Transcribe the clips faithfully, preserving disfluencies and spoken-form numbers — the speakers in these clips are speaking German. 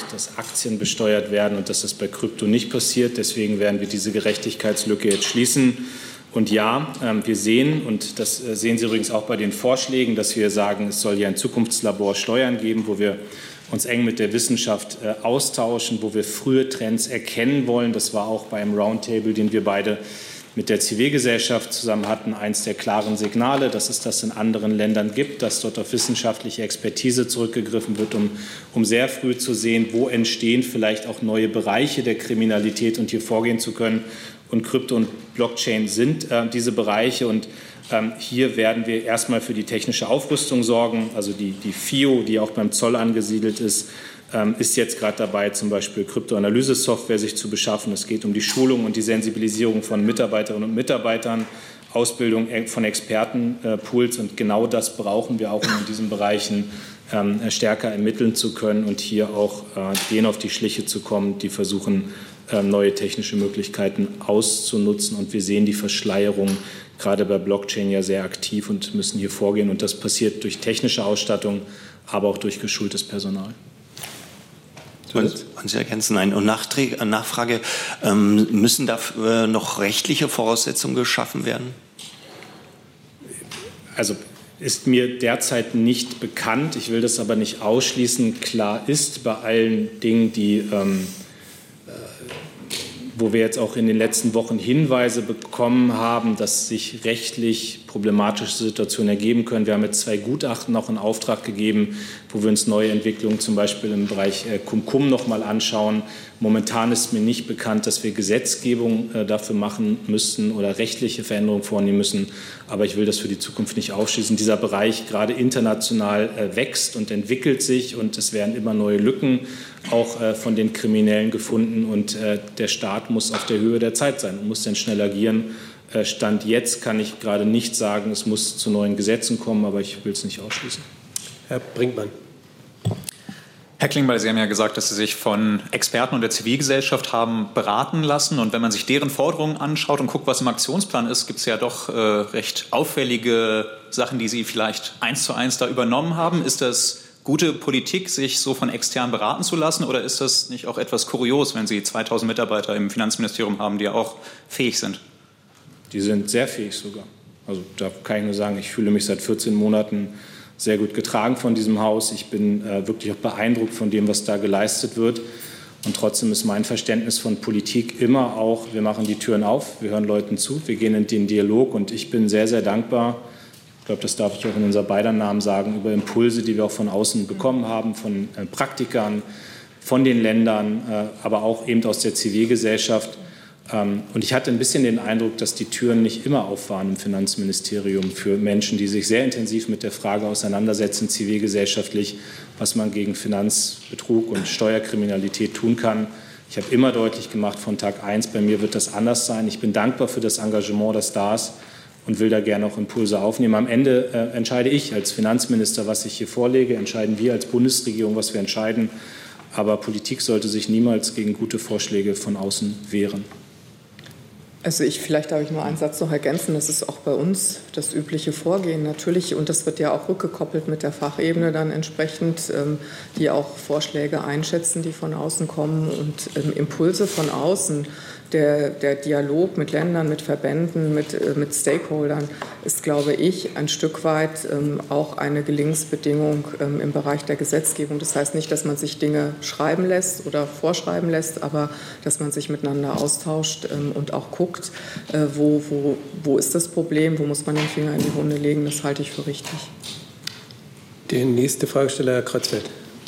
dass Aktien besteuert werden und dass das bei Krypto nicht passiert. Deswegen werden wir diese Gerechtigkeitslücke jetzt schließen. Und ja, wir sehen, und das sehen Sie übrigens auch bei den Vorschlägen, dass wir sagen, es soll ja ein Zukunftslabor Steuern geben, wo wir uns eng mit der Wissenschaft austauschen, wo wir frühe Trends erkennen wollen. Das war auch beim Roundtable, den wir beide mit der Zivilgesellschaft zusammen hatten, eins der klaren Signale, dass es das in anderen Ländern gibt, dass dort auf wissenschaftliche Expertise zurückgegriffen wird, um, um sehr früh zu sehen, wo entstehen vielleicht auch neue Bereiche der Kriminalität und hier vorgehen zu können. Und Krypto und Blockchain sind äh, diese Bereiche. Und ähm, hier werden wir erstmal für die technische Aufrüstung sorgen. Also die, die F I O, die auch beim Zoll angesiedelt ist, ähm, ist jetzt gerade dabei, zum Beispiel Kryptoanalyse-Software sich zu beschaffen. Es geht um die Schulung und die Sensibilisierung von Mitarbeiterinnen und Mitarbeitern, Ausbildung von Expertenpools. Und genau das brauchen wir auch, um in diesen Bereichen ähm, stärker ermitteln zu können und hier auch äh, denen auf die Schliche zu kommen, die versuchen, neue technische Möglichkeiten auszunutzen. Und wir sehen die Verschleierung gerade bei Blockchain ja sehr aktiv und müssen hier vorgehen. Und das passiert durch technische Ausstattung, aber auch durch geschultes Personal. Wollen Sie ergänzen? Eine Nachfrage. Müssen dafür noch rechtliche Voraussetzungen geschaffen werden? Also ist mir derzeit nicht bekannt. Ich will das aber nicht ausschließen. Klar ist bei allen Dingen, die ähm, wo wir jetzt auch in den letzten Wochen Hinweise bekommen haben, dass sich rechtlich problematische Situationen ergeben können. Wir haben jetzt zwei Gutachten auch in Auftrag gegeben, wo wir uns neue Entwicklungen zum Beispiel im Bereich Cum-Cum noch mal anschauen. Momentan ist mir nicht bekannt, dass wir Gesetzgebung dafür machen müssen oder rechtliche Veränderungen vornehmen müssen. Aber ich will das für die Zukunft nicht ausschließen. Dieser Bereich gerade international wächst und entwickelt sich und es werden immer neue Lücken auch von den Kriminellen gefunden. Und der Staat muss auf der Höhe der Zeit sein und muss dann schnell agieren. Stand jetzt kann ich gerade nicht sagen, es muss zu neuen Gesetzen kommen, aber ich will es nicht ausschließen. Herr Brinkmann. Herr Klingbeil, Sie haben ja gesagt, dass Sie sich von Experten und der Zivilgesellschaft haben beraten lassen. Und wenn man sich deren Forderungen anschaut und guckt, was im Aktionsplan ist, gibt es ja doch äh, recht auffällige Sachen, die Sie vielleicht eins zu eins da übernommen haben. Ist das gute Politik, sich so von extern beraten zu lassen? Oder ist das nicht auch etwas kurios, wenn Sie zweitausend Mitarbeiter im Finanzministerium haben, die ja auch fähig sind? Die sind sehr fähig sogar. Also da kann ich nur sagen, ich fühle mich seit vierzehn Monaten sehr gut getragen von diesem Haus. Ich bin äh, wirklich auch beeindruckt von dem, was da geleistet wird. Und trotzdem ist mein Verständnis von Politik immer auch, wir machen die Türen auf, wir hören Leuten zu, wir gehen in den Dialog. Und ich bin sehr, sehr dankbar, ich glaube, das darf ich auch in unser beider Namen sagen, über Impulse, die wir auch von außen bekommen haben, von äh, Praktikern, von den Ländern, äh, aber auch eben aus der Zivilgesellschaft. Und ich hatte ein bisschen den Eindruck, dass die Türen nicht immer auf waren im Finanzministerium für Menschen, die sich sehr intensiv mit der Frage auseinandersetzen, zivilgesellschaftlich, was man gegen Finanzbetrug und Steuerkriminalität tun kann. Ich habe immer deutlich gemacht, von Tag eins, bei mir wird das anders sein. Ich bin dankbar für das Engagement, das da ist und will da gerne auch Impulse aufnehmen. Am Ende äh, entscheide ich als Finanzminister, was ich hier vorlege, entscheiden wir als Bundesregierung, was wir entscheiden. Aber Politik sollte sich niemals gegen gute Vorschläge von außen wehren. Also ich, vielleicht darf ich nur einen Satz noch ergänzen, das ist auch bei uns das übliche Vorgehen natürlich und das wird ja auch rückgekoppelt mit der Fachebene dann entsprechend, ähm, die auch Vorschläge einschätzen, die von außen kommen und ähm, Impulse von außen. Der, der Dialog mit Ländern, mit Verbänden, mit, äh, mit Stakeholdern ist, glaube ich, ein Stück weit ähm, auch eine Gelingensbedingung ähm, im Bereich der Gesetzgebung. Das heißt nicht, dass man sich Dinge schreiben lässt oder vorschreiben lässt, aber dass man sich miteinander austauscht ähm, und auch guckt, äh, wo, wo, wo ist das Problem, wo muss man den Finger in die Wunde legen. Das halte ich für richtig. Der nächste Fragesteller, Herr Kreuzfeld.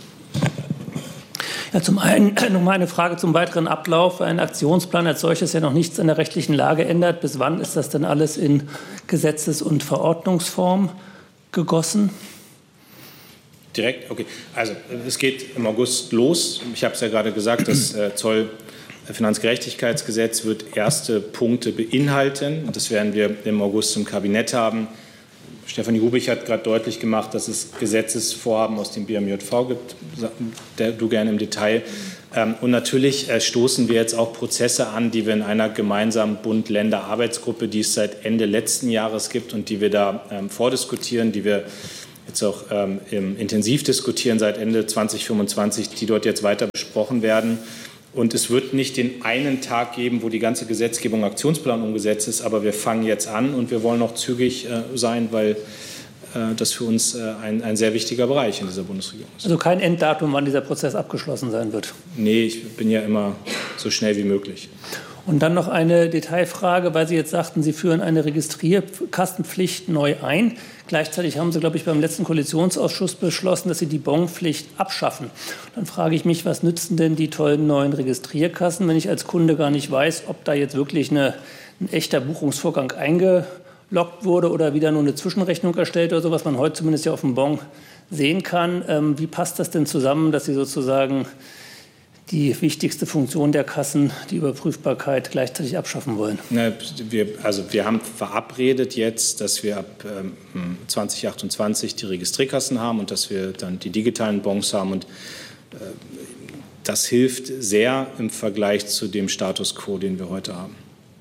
Ja, zum einen noch mal eine Frage zum weiteren Ablauf. Ein Aktionsplan als solches ja noch nichts an der rechtlichen Lage ändert. Bis wann ist das denn alles in Gesetzes- und Verordnungsform gegossen? Direkt, okay. Also es geht im August los. Ich habe es ja gerade gesagt, das äh, Zollfinanzgerechtigkeitsgesetz wird erste Punkte beinhalten. Das werden wir im August im Kabinett haben. Stefanie Hubich hat gerade deutlich gemacht, dass es Gesetzesvorhaben aus dem B M J V gibt, der du gerne im Detail. Und natürlich stoßen wir jetzt auch Prozesse an, die wir in einer gemeinsamen Bund-Länder-Arbeitsgruppe, die es seit Ende letzten Jahres gibt und die wir da vordiskutieren, die wir jetzt auch ähm, intensiv diskutieren seit Ende zwanzig fünfundzwanzig, die dort jetzt weiter besprochen werden. Und es wird nicht den einen Tag geben, wo die ganze Gesetzgebung, Aktionsplan umgesetzt ist, aber wir fangen jetzt an und wir wollen auch zügig äh, sein, weil äh, das für uns äh, ein, ein sehr wichtiger Bereich in dieser Bundesregierung ist. Also kein Enddatum, wann dieser Prozess abgeschlossen sein wird? Nee, ich bin ja immer so schnell wie möglich. Und dann noch eine Detailfrage, weil Sie jetzt sagten, Sie führen eine Registrierkassenpflicht neu ein. Gleichzeitig haben Sie, glaube ich, beim letzten Koalitionsausschuss beschlossen, dass Sie die Bonpflicht abschaffen. Dann frage ich mich, was nützen denn die tollen neuen Registrierkassen, wenn ich als Kunde gar nicht weiß, ob da jetzt wirklich eine, ein echter Buchungsvorgang eingeloggt wurde oder wieder nur eine Zwischenrechnung erstellt oder so, was man heute zumindest ja auf dem Bon sehen kann. Ähm, wie passt das denn zusammen, dass Sie sozusagen die wichtigste Funktion der Kassen, die Überprüfbarkeit, gleichzeitig abschaffen wollen? Ne, wir, also wir haben verabredet jetzt, dass wir ab ähm, zwanzig achtundzwanzig die Registrierkassen haben und dass wir dann die digitalen Bons haben. Und äh, das hilft sehr im Vergleich zu dem Status quo, den wir heute haben.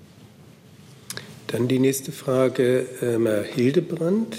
Dann die nächste Frage, ähm, Herr Hildebrand.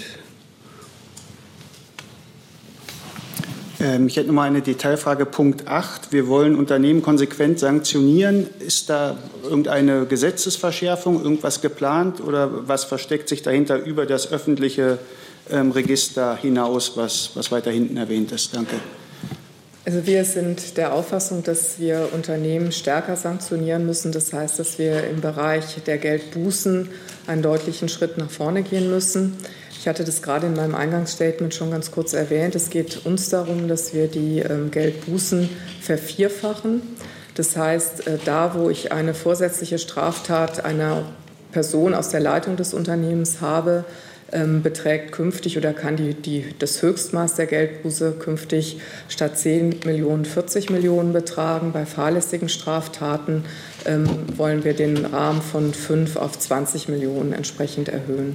Ich hätte noch mal eine Detailfrage, Punkt acht. Wir wollen Unternehmen konsequent sanktionieren. Ist da irgendeine Gesetzesverschärfung, irgendwas geplant oder was versteckt sich dahinter über das öffentliche ähm, Register hinaus, was, was weiter hinten erwähnt ist? Danke. Also wir sind der Auffassung, dass wir Unternehmen stärker sanktionieren müssen. Das heißt, dass wir im Bereich der Geldbußen einen deutlichen Schritt nach vorne gehen müssen. Ich hatte das gerade in meinem Eingangsstatement schon ganz kurz erwähnt. Es geht uns darum, dass wir die ähm, Geldbußen vervierfachen. Das heißt, äh, da, wo ich eine vorsätzliche Straftat einer Person aus der Leitung des Unternehmens habe, ähm, beträgt künftig oder kann die, die, das Höchstmaß der Geldbuße künftig statt zehn Millionen vierzig Millionen betragen. Bei fahrlässigen Straftaten ähm, wollen wir den Rahmen von fünf auf zwanzig Millionen entsprechend erhöhen.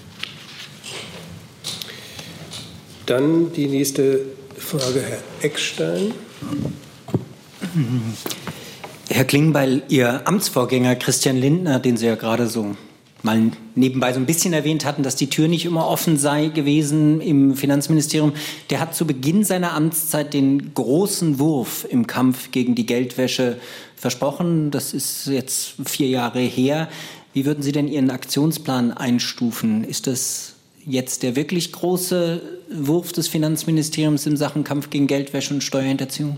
Dann die nächste Frage, Herr Eckstein. Herr Klingbeil, Ihr Amtsvorgänger Christian Lindner, den Sie ja gerade so mal nebenbei so ein bisschen erwähnt hatten, dass die Tür nicht immer offen sei gewesen im Finanzministerium, der hat zu Beginn seiner Amtszeit den großen Wurf im Kampf gegen die Geldwäsche versprochen. Das ist jetzt vier Jahre her. Wie würden Sie denn Ihren Aktionsplan einstufen? Ist das jetzt der wirklich große Wurf des Finanzministeriums in Sachen Kampf gegen Geldwäsche und Steuerhinterziehung?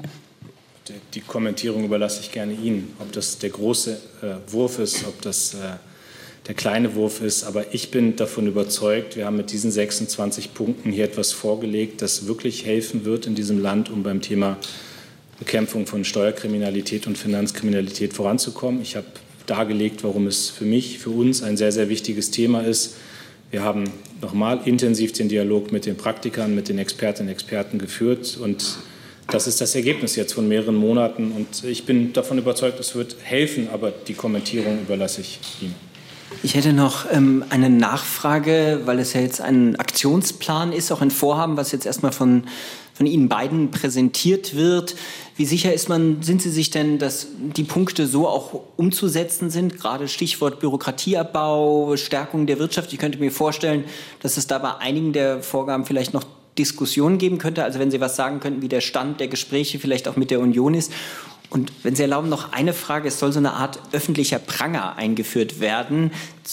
Die Kommentierung überlasse ich gerne Ihnen, ob das der große äh, Wurf ist, ob das äh, der kleine Wurf ist. Aber ich bin davon überzeugt, wir haben mit diesen sechsundzwanzig Punkten hier etwas vorgelegt, das wirklich helfen wird in diesem Land, um beim Thema Bekämpfung von Steuerkriminalität und Finanzkriminalität voranzukommen. Ich habe dargelegt, warum es für mich, für uns ein sehr, sehr wichtiges Thema ist. Wir haben nochmal intensiv den Dialog mit den Praktikern, mit den Expertinnen und Experten geführt. Und das ist das Ergebnis jetzt von mehreren Monaten. Und ich bin davon überzeugt, es wird helfen, aber die Kommentierung überlasse ich Ihnen. Ich hätte noch ähm, eine Nachfrage, weil es ja jetzt ein Aktionsplan ist, auch ein Vorhaben, was jetzt erstmal von, von Ihnen beiden präsentiert wird. Wie sicher ist man, sind Sie sich denn, dass die Punkte so auch umzusetzen sind? Gerade Stichwort Bürokratieabbau, Stärkung der Wirtschaft. Ich könnte mir vorstellen, dass es da bei einigen der Vorgaben vielleicht noch Diskussionen geben könnte. Also wenn Sie was sagen könnten, wie der Stand der Gespräche vielleicht auch mit der Union ist. Und wenn Sie erlauben, noch eine Frage. Es soll so eine Art öffentlicher Pranger eingeführt werden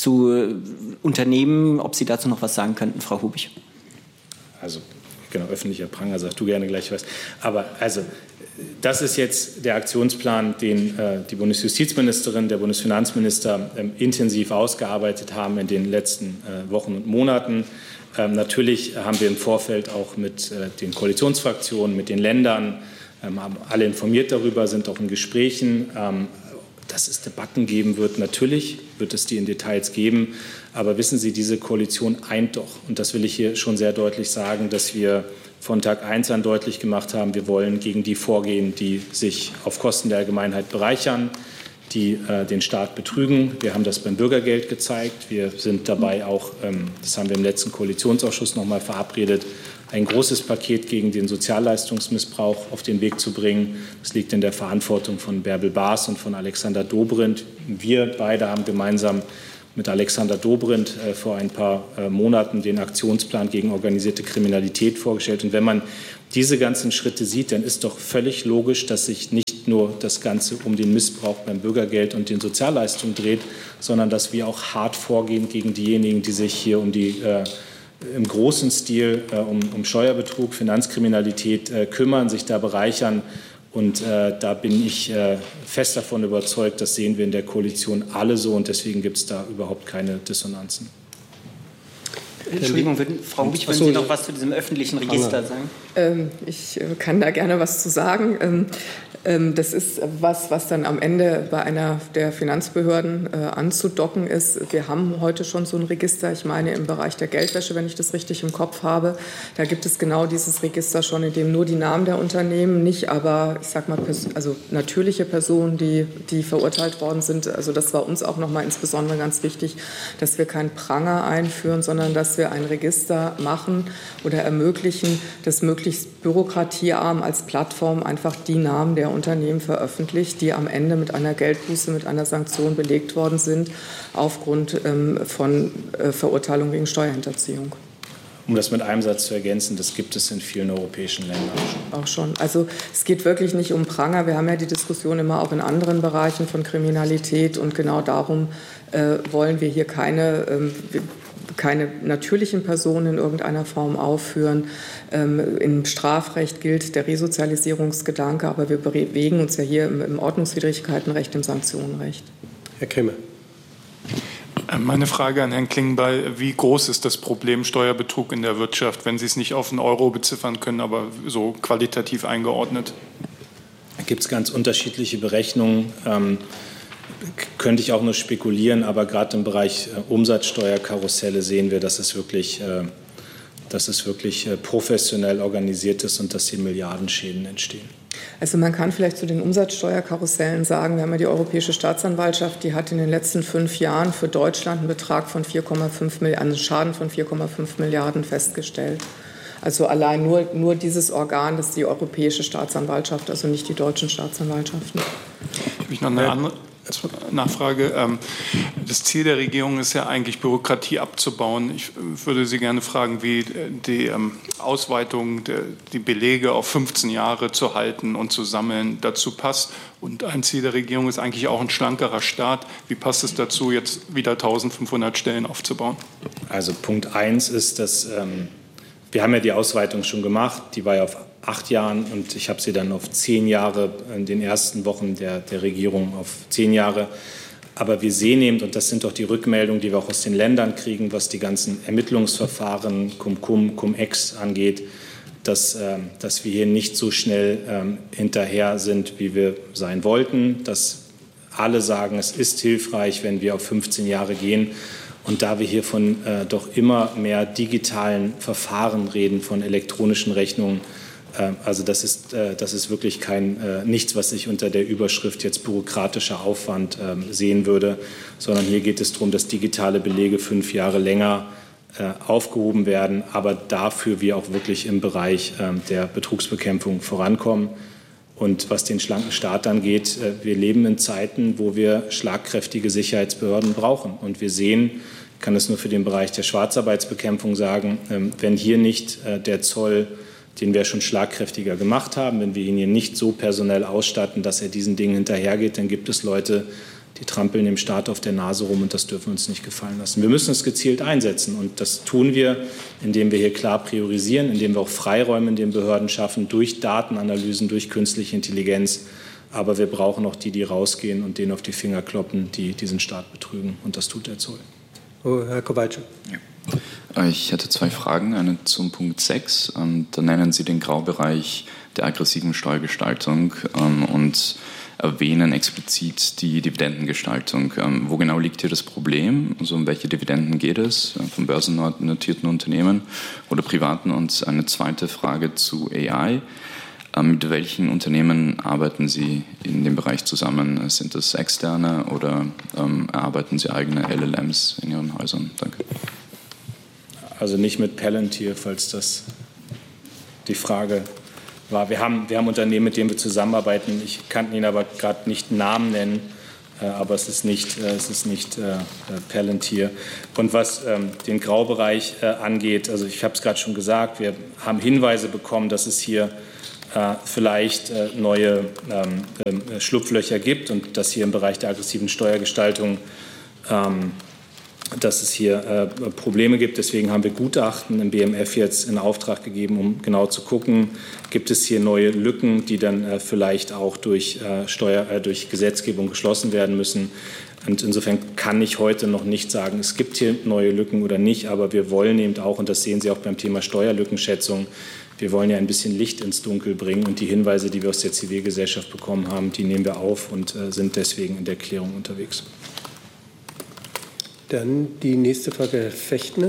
zu Unternehmen. Ob Sie dazu noch was sagen könnten, Frau Hubig? Also genau, öffentlicher Pranger, sagst du gerne gleich was. Aber also, das ist jetzt der Aktionsplan, den äh, die Bundesjustizministerin, der Bundesfinanzminister ähm, intensiv ausgearbeitet haben in den letzten äh, Wochen und Monaten. Ähm, natürlich haben wir im Vorfeld auch mit äh, den Koalitionsfraktionen, mit den Ländern, ähm, haben alle informiert darüber, sind auch in Gesprächen. Ähm, dass es Debatten geben wird, natürlich wird es die in Details geben. Aber wissen Sie, diese Koalition eint doch. Und das will ich hier schon sehr deutlich sagen, dass wir von Tag eins an deutlich gemacht haben, wir wollen gegen die vorgehen, die sich auf Kosten der Allgemeinheit bereichern, die äh, den Staat betrügen. Wir haben das beim Bürgergeld gezeigt. Wir sind dabei auch, ähm, das haben wir im letzten Koalitionsausschuss noch mal verabredet, ein großes Paket gegen den Sozialleistungsmissbrauch auf den Weg zu bringen. Das liegt in der Verantwortung von Bärbel Baas und von Alexander Dobrindt. Wir beide haben gemeinsam mit Alexander Dobrindt äh, vor ein paar äh, Monaten den Aktionsplan gegen organisierte Kriminalität vorgestellt. Und wenn man diese ganzen Schritte sieht, dann ist doch völlig logisch, dass sich nicht nur das Ganze um den Missbrauch beim Bürgergeld und den Sozialleistungen dreht, sondern dass wir auch hart vorgehen gegen diejenigen, die sich hier um die äh, im großen Stil äh, um, um Steuerbetrug, Finanzkriminalität äh, kümmern, sich da bereichern. Und äh, da bin ich äh, fest davon überzeugt, das sehen wir in der Koalition alle so und deswegen gibt es da überhaupt keine Dissonanzen. Entschuldigung, würden, Frau Rubich, würden Sie noch was zu diesem öffentlichen Register sagen? Ähm, ich kann da gerne was zu sagen. Ähm, ähm, das ist was, was dann am Ende bei einer der Finanzbehörden äh, anzudocken ist. Wir haben heute schon so ein Register, ich meine im Bereich der Geldwäsche, wenn ich das richtig im Kopf habe. Da gibt es genau dieses Register schon, in dem nur die Namen der Unternehmen, nicht aber, ich sag mal, also natürliche Personen, die, die verurteilt worden sind. Also das war uns auch noch mal insbesondere ganz wichtig, dass wir keinen Pranger einführen, sondern dass wir ein Register machen oder ermöglichen, dass möglichst bürokratiearm als Plattform einfach die Namen der Unternehmen veröffentlicht, die am Ende mit einer Geldbuße, mit einer Sanktion belegt worden sind, aufgrund ähm, von äh, Verurteilung wegen Steuerhinterziehung. Um das mit einem Satz zu ergänzen, das gibt es in vielen europäischen Ländern schon. Auch schon. Also es geht wirklich nicht um Pranger. Wir haben ja die Diskussion immer auch in anderen Bereichen von Kriminalität und genau darum äh, wollen wir hier keine ähm, keine natürlichen Personen in irgendeiner Form aufführen. Ähm, Im Strafrecht gilt der Resozialisierungsgedanke, aber wir bewegen uns ja hier im, im Ordnungswidrigkeitenrecht, im Sanktionenrecht. Herr Krämer. Meine Frage an Herrn Klingbeil, wie groß ist das Problem Steuerbetrug in der Wirtschaft, wenn Sie es nicht auf einen Euro beziffern können, aber so qualitativ eingeordnet? Da gibt es ganz unterschiedliche Berechnungen. Ähm, könnte ich auch nur spekulieren, aber gerade im Bereich äh, Umsatzsteuerkarusselle sehen wir, dass es wirklich, äh, dass es wirklich äh, professionell organisiert ist und dass hier Milliardenschäden entstehen. Also man kann vielleicht zu den Umsatzsteuerkarussellen sagen, wir haben ja die Europäische Staatsanwaltschaft, die hat in den letzten fünf Jahren für Deutschland einen Betrag von vier Komma fünf Milliarden, einen Schaden von vier Komma fünf Milliarden festgestellt. Also allein nur, nur dieses Organ, das ist die Europäische Staatsanwaltschaft, also nicht die deutschen Staatsanwaltschaften. Ich habe noch eine andere Nachfrage. Das Ziel der Regierung ist ja eigentlich, Bürokratie abzubauen. Ich würde Sie gerne fragen, wie die Ausweitung, die Belege auf fünfzehn Jahre zu halten und zu sammeln dazu passt. Und ein Ziel der Regierung ist eigentlich auch ein schlankerer Staat. Wie passt es dazu, jetzt wieder eintausendfünfhundert Stellen aufzubauen? Also Punkt eins ist, dass ähm, wir haben ja die Ausweitung schon gemacht. Die war ja auf acht Jahren und ich habe sie dann auf zehn Jahre in den ersten Wochen der, der Regierung auf zehn Jahre. Aber wir sehen eben, und das sind doch die Rückmeldungen, die wir auch aus den Ländern kriegen, was die ganzen Ermittlungsverfahren, Cum-Cum, Cum-Ex angeht, dass, äh, dass wir hier nicht so schnell ähm, hinterher sind, wie wir sein wollten. Dass alle sagen, es ist hilfreich, wenn wir auf fünfzehn Jahre gehen. Und da wir hier von äh, doch immer mehr digitalen Verfahren reden, von elektronischen Rechnungen, also das ist, das ist wirklich kein, nichts, was ich unter der Überschrift jetzt bürokratischer Aufwand sehen würde, sondern hier geht es darum, dass digitale Belege fünf Jahre länger aufgehoben werden, aber dafür wir auch wirklich im Bereich der Betrugsbekämpfung vorankommen. Und was den schlanken Staat angeht, wir leben in Zeiten, wo wir schlagkräftige Sicherheitsbehörden brauchen. Und wir sehen, ich kann das nur für den Bereich der Schwarzarbeitsbekämpfung sagen, wenn hier nicht der Zoll, den wir schon schlagkräftiger gemacht haben, wenn wir ihn hier nicht so personell ausstatten, dass er diesen Dingen hinterhergeht, dann gibt es Leute, die trampeln dem Staat auf der Nase rum und das dürfen wir uns nicht gefallen lassen. Wir müssen es gezielt einsetzen und das tun wir, indem wir hier klar priorisieren, indem wir auch Freiräume in den Behörden schaffen, durch Datenanalysen, durch künstliche Intelligenz. Aber wir brauchen auch die, die rausgehen und denen auf die Finger kloppen, die diesen Staat betrügen. Und das tut der Zoll. Oh, Herr Kowalczyk. Ja. Ich hätte zwei Fragen. Eine zum Punkt sechs. Da nennen Sie den Graubereich der aggressiven Steuergestaltung und erwähnen explizit die Dividendengestaltung. Wo genau liegt hier das Problem? Also um welche Dividenden geht es? Von börsennotierten Unternehmen oder privaten? Und eine zweite Frage zu A I. Mit welchen Unternehmen arbeiten Sie in dem Bereich zusammen? Sind das externe oder erarbeiten Sie eigene L L Ms in Ihren Häusern? Danke. Also nicht mit Palantir, falls das die Frage war. Wir haben, wir haben Unternehmen, mit denen wir zusammenarbeiten. Ich kann Ihnen aber gerade nicht Namen nennen. aber es ist nicht, es ist nicht äh, Palantir. Und was ähm, den Graubereich äh, angeht, also ich habe es gerade schon gesagt, wir haben Hinweise bekommen, dass es hier äh, vielleicht äh, neue ähm, äh, Schlupflöcher gibt und dass hier im Bereich der aggressiven Steuergestaltung ähm, dass es hier äh, Probleme gibt. Deswegen haben wir Gutachten im B M F jetzt in Auftrag gegeben, um genau zu gucken, gibt es hier neue Lücken, die dann äh, vielleicht auch durch, äh, Steuer, äh, durch Gesetzgebung geschlossen werden müssen. Und insofern kann ich heute noch nicht sagen, es gibt hier neue Lücken oder nicht, aber wir wollen eben auch, und das sehen Sie auch beim Thema Steuerlückenschätzung, wir wollen ja ein bisschen Licht ins Dunkel bringen und die Hinweise, die wir aus der Zivilgesellschaft bekommen haben, die nehmen wir auf und äh, sind deswegen in der Klärung unterwegs. Dann die nächste Frage, Herr Fechtner.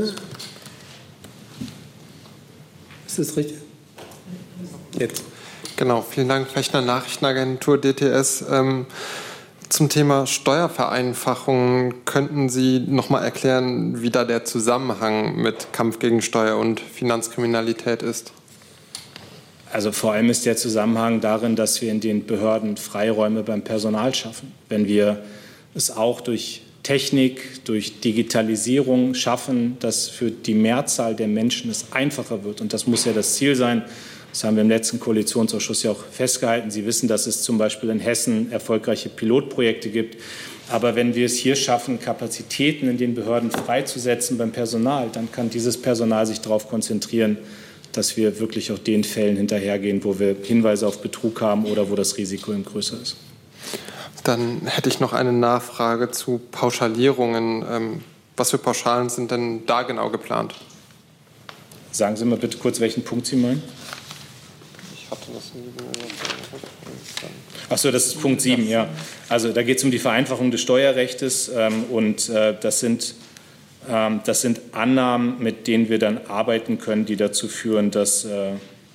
Ist das richtig? Jetzt. Genau, vielen Dank. Fechtner, Nachrichtenagentur D T S. Ähm, zum Thema Steuervereinfachung könnten Sie noch mal erklären, wie da der Zusammenhang mit Kampf gegen Steuer- und Finanzkriminalität ist? Also vor allem ist der Zusammenhang darin, dass wir in den Behörden Freiräume beim Personal schaffen. Wenn wir es auch durch Technik, durch Digitalisierung schaffen, dass für die Mehrzahl der Menschen es einfacher wird. Und das muss ja das Ziel sein. Das haben wir im letzten Koalitionsausschuss ja auch festgehalten. Sie wissen, dass es zum Beispiel in Hessen erfolgreiche Pilotprojekte gibt. Aber wenn wir es hier schaffen, Kapazitäten in den Behörden freizusetzen beim Personal, dann kann dieses Personal sich darauf konzentrieren, dass wir wirklich auch den Fällen hinterhergehen, wo wir Hinweise auf Betrug haben oder wo das Risiko eben größer ist. Dann hätte ich noch eine Nachfrage zu Pauschalierungen. Was für Pauschalen sind denn da genau geplant? Sagen Sie mal bitte kurz, welchen Punkt Sie meinen. Ich hatte das nie. Ach so, das ist Punkt sieben, ja. Also da geht es um die Vereinfachung des Steuerrechts ähm, und äh, das sind, ähm, das sind Annahmen, mit denen wir dann arbeiten können, die dazu führen, dass äh,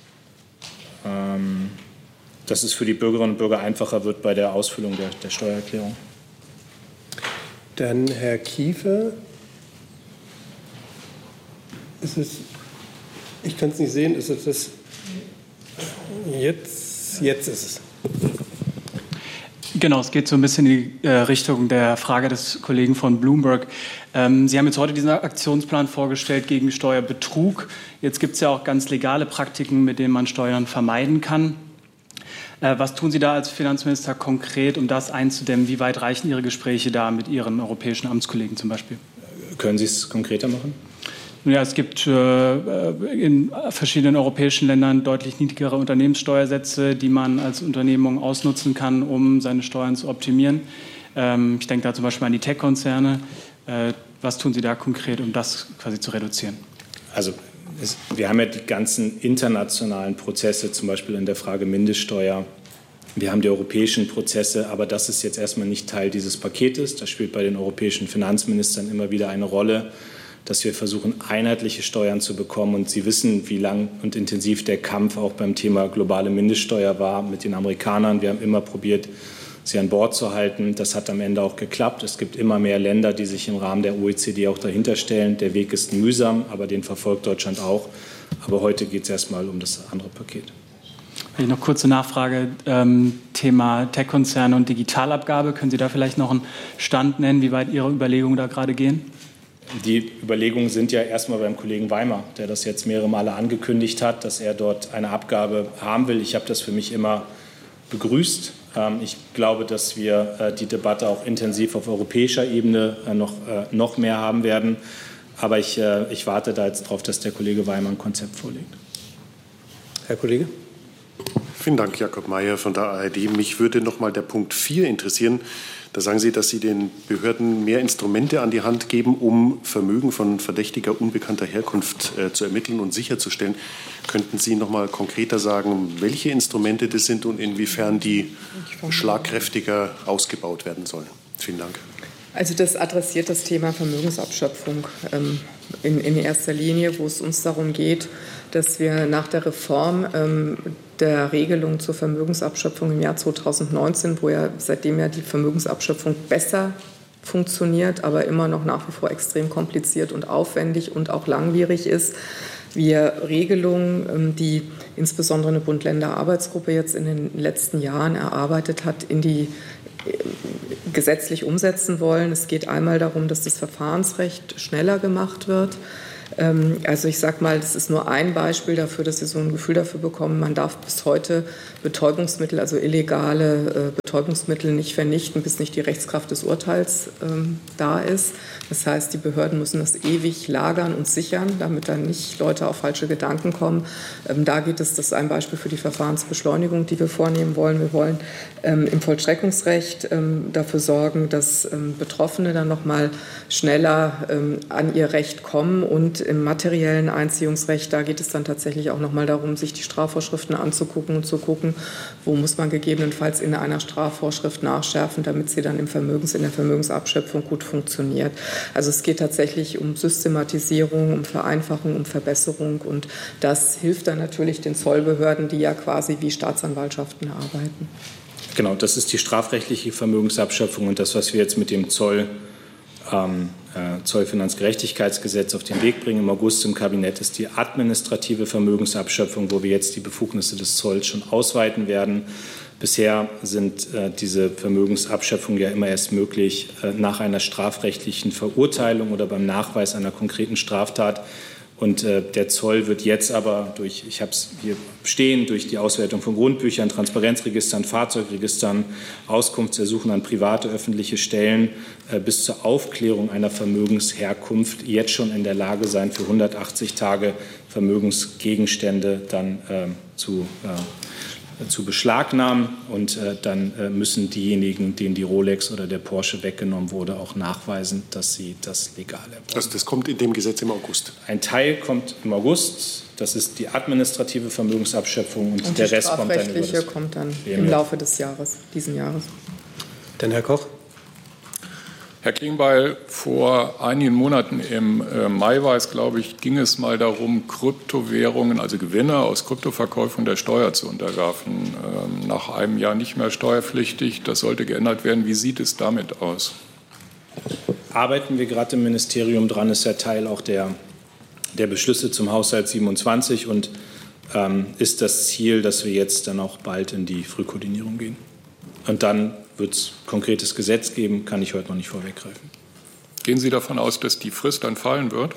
ähm, dass es für die Bürgerinnen und Bürger einfacher wird bei der Ausfüllung der, der Steuererklärung. Dann Herr Kiefer. Ist es, ich kann es nicht sehen, ist es das? Jetzt, jetzt ist es. Genau, es geht so ein bisschen in die äh, Richtung der Frage des Kollegen von Bloomberg. Ähm, Sie haben jetzt heute diesen Aktionsplan vorgestellt gegen Steuerbetrug. Jetzt gibt es ja auch ganz legale Praktiken, mit denen man Steuern vermeiden kann. Was tun Sie da als Finanzminister konkret, um das einzudämmen? Wie weit reichen Ihre Gespräche da mit Ihren europäischen Amtskollegen zum Beispiel? Können Sie es konkreter machen? Ja, es gibt äh, in verschiedenen europäischen Ländern deutlich niedrigere Unternehmenssteuersätze, die man als Unternehmung ausnutzen kann, um seine Steuern zu optimieren. Ähm, ich denke da zum Beispiel an die Tech-Konzerne. Äh, was tun Sie da konkret, um das quasi zu reduzieren? Also es, wir haben ja die ganzen internationalen Prozesse, zum Beispiel in der Frage Mindeststeuer. Wir haben die europäischen Prozesse, aber das ist jetzt erstmal nicht Teil dieses Paketes. Das spielt bei den europäischen Finanzministern immer wieder eine Rolle, dass wir versuchen, einheitliche Steuern zu bekommen. Und Sie wissen, wie lang und intensiv der Kampf auch beim Thema globale Mindeststeuer war mit den Amerikanern. Wir haben immer probiert, sie an Bord zu halten. Das hat am Ende auch geklappt. Es gibt immer mehr Länder, die sich im Rahmen der O E C D auch dahinter stellen. Der Weg ist mühsam, aber den verfolgt Deutschland auch. Aber heute geht es erstmal um das andere Paket. Wenn ich noch kurze Nachfrage, ähm, Thema Tech-Konzerne und Digitalabgabe. Können Sie da vielleicht noch einen Stand nennen, wie weit Ihre Überlegungen da gerade gehen? Die Überlegungen sind ja erstmal beim Kollegen Weimer, der das jetzt mehrere Male angekündigt hat, dass er dort eine Abgabe haben will. Ich habe das für mich immer begrüßt. Ich glaube, dass wir die Debatte auch intensiv auf europäischer Ebene noch, noch mehr haben werden. Aber ich, ich warte da jetzt darauf, dass der Kollege Weimer ein Konzept vorlegt. Herr Kollege. Vielen Dank, Jakob Mayer von der A R D. Mich würde noch mal der Punkt vier interessieren. Da sagen Sie, dass Sie den Behörden mehr Instrumente an die Hand geben, um Vermögen von verdächtiger, unbekannter Herkunft äh, zu ermitteln und sicherzustellen. Könnten Sie noch mal konkreter sagen, welche Instrumente das sind und inwiefern die schlagkräftiger ausgebaut werden sollen? Vielen Dank. Also das adressiert das Thema Vermögensabschöpfung ähm, in, in erster Linie, wo es uns darum geht, dass wir nach der Reform ähm, der Regelung zur Vermögensabschöpfung im Jahr zweitausendneunzehn, wo ja seitdem ja die Vermögensabschöpfung besser funktioniert, aber immer noch nach wie vor extrem kompliziert und aufwendig und auch langwierig ist, wir Regelungen, ähm, die insbesondere eine Bund-Länder-Arbeitsgruppe jetzt in den letzten Jahren erarbeitet hat, in die gesetzlich umsetzen wollen. Es geht einmal darum, dass das Verfahrensrecht schneller gemacht wird. Also ich sage mal, das ist nur ein Beispiel dafür, dass Sie so ein Gefühl dafür bekommen, man darf bis heute Betäubungsmittel, also illegale Betäubungsmittel nicht vernichten, bis nicht die Rechtskraft des Urteils ähm, da ist. Das heißt, die Behörden müssen das ewig lagern und sichern, damit dann nicht Leute auf falsche Gedanken kommen. Ähm, da geht es, das ist ein Beispiel für die Verfahrensbeschleunigung, die wir vornehmen wollen. Wir wollen ähm, im Vollstreckungsrecht ähm, dafür sorgen, dass ähm, Betroffene dann noch mal schneller ähm, an ihr Recht kommen, und im materiellen Einziehungsrecht, da geht es dann tatsächlich auch noch mal darum, sich die Strafvorschriften anzugucken und zu gucken, wo muss man gegebenenfalls in einer Strafvorschrift nachschärfen, damit sie dann im Vermögens, in der Vermögensabschöpfung gut funktioniert. Also es geht tatsächlich um Systematisierung, um Vereinfachung, um Verbesserung, und das hilft dann natürlich den Zollbehörden, die ja quasi wie Staatsanwaltschaften arbeiten. Genau, das ist die strafrechtliche Vermögensabschöpfung, und das, was wir jetzt mit dem Zoll ähm, äh, Zollfinanzgerechtigkeitsgesetz auf den Weg bringen im August im Kabinett, ist die administrative Vermögensabschöpfung, wo wir jetzt die Befugnisse des Zolls schon ausweiten werden. Bisher sind äh, diese Vermögensabschöpfungen ja immer erst möglich äh, nach einer strafrechtlichen Verurteilung oder beim Nachweis einer konkreten Straftat. Und äh, der Zoll wird jetzt aber durch, ich habe es hier stehen, durch die Auswertung von Grundbüchern, Transparenzregistern, Fahrzeugregistern, Auskunftsersuchen an private, öffentliche Stellen äh, bis zur Aufklärung einer Vermögensherkunft jetzt schon in der Lage sein, für hundertachtzig Tage Vermögensgegenstände dann äh, zu äh, zu beschlagnahmen, und äh, dann äh, müssen diejenigen, denen die Rolex oder der Porsche weggenommen wurde, auch nachweisen, dass sie das legal erworben haben. Also das kommt in dem Gesetz im August? Ein Teil kommt im August, das ist die administrative Vermögensabschöpfung, und, und der Rest kommt dann, über das kommt dann im Laufe des Jahres, diesen Jahres. Dann Herr Koch. Herr Klingbeil, vor einigen Monaten im Mai war es, glaube ich, ging es mal darum, Kryptowährungen, also Gewinne aus Kryptoverkäufen der Steuer zu unterwerfen. Nach einem Jahr nicht mehr steuerpflichtig. Das sollte geändert werden. Wie sieht es damit aus? Arbeiten wir gerade im Ministerium dran, ist ja Teil auch der, der Beschlüsse zum Haushalt siebenundzwanzig, und ähm, ist das Ziel, dass wir jetzt dann auch bald in die Frühkoordinierung gehen. Und dann wird es konkretes Gesetz geben, kann ich heute noch nicht vorweggreifen. Gehen Sie davon aus, dass die Frist dann fallen wird?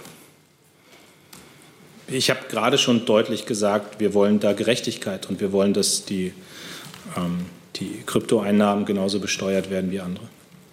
Ich habe gerade schon deutlich gesagt, wir wollen da Gerechtigkeit, und wir wollen, dass die, ähm, die Kryptoeinnahmen genauso besteuert werden wie andere.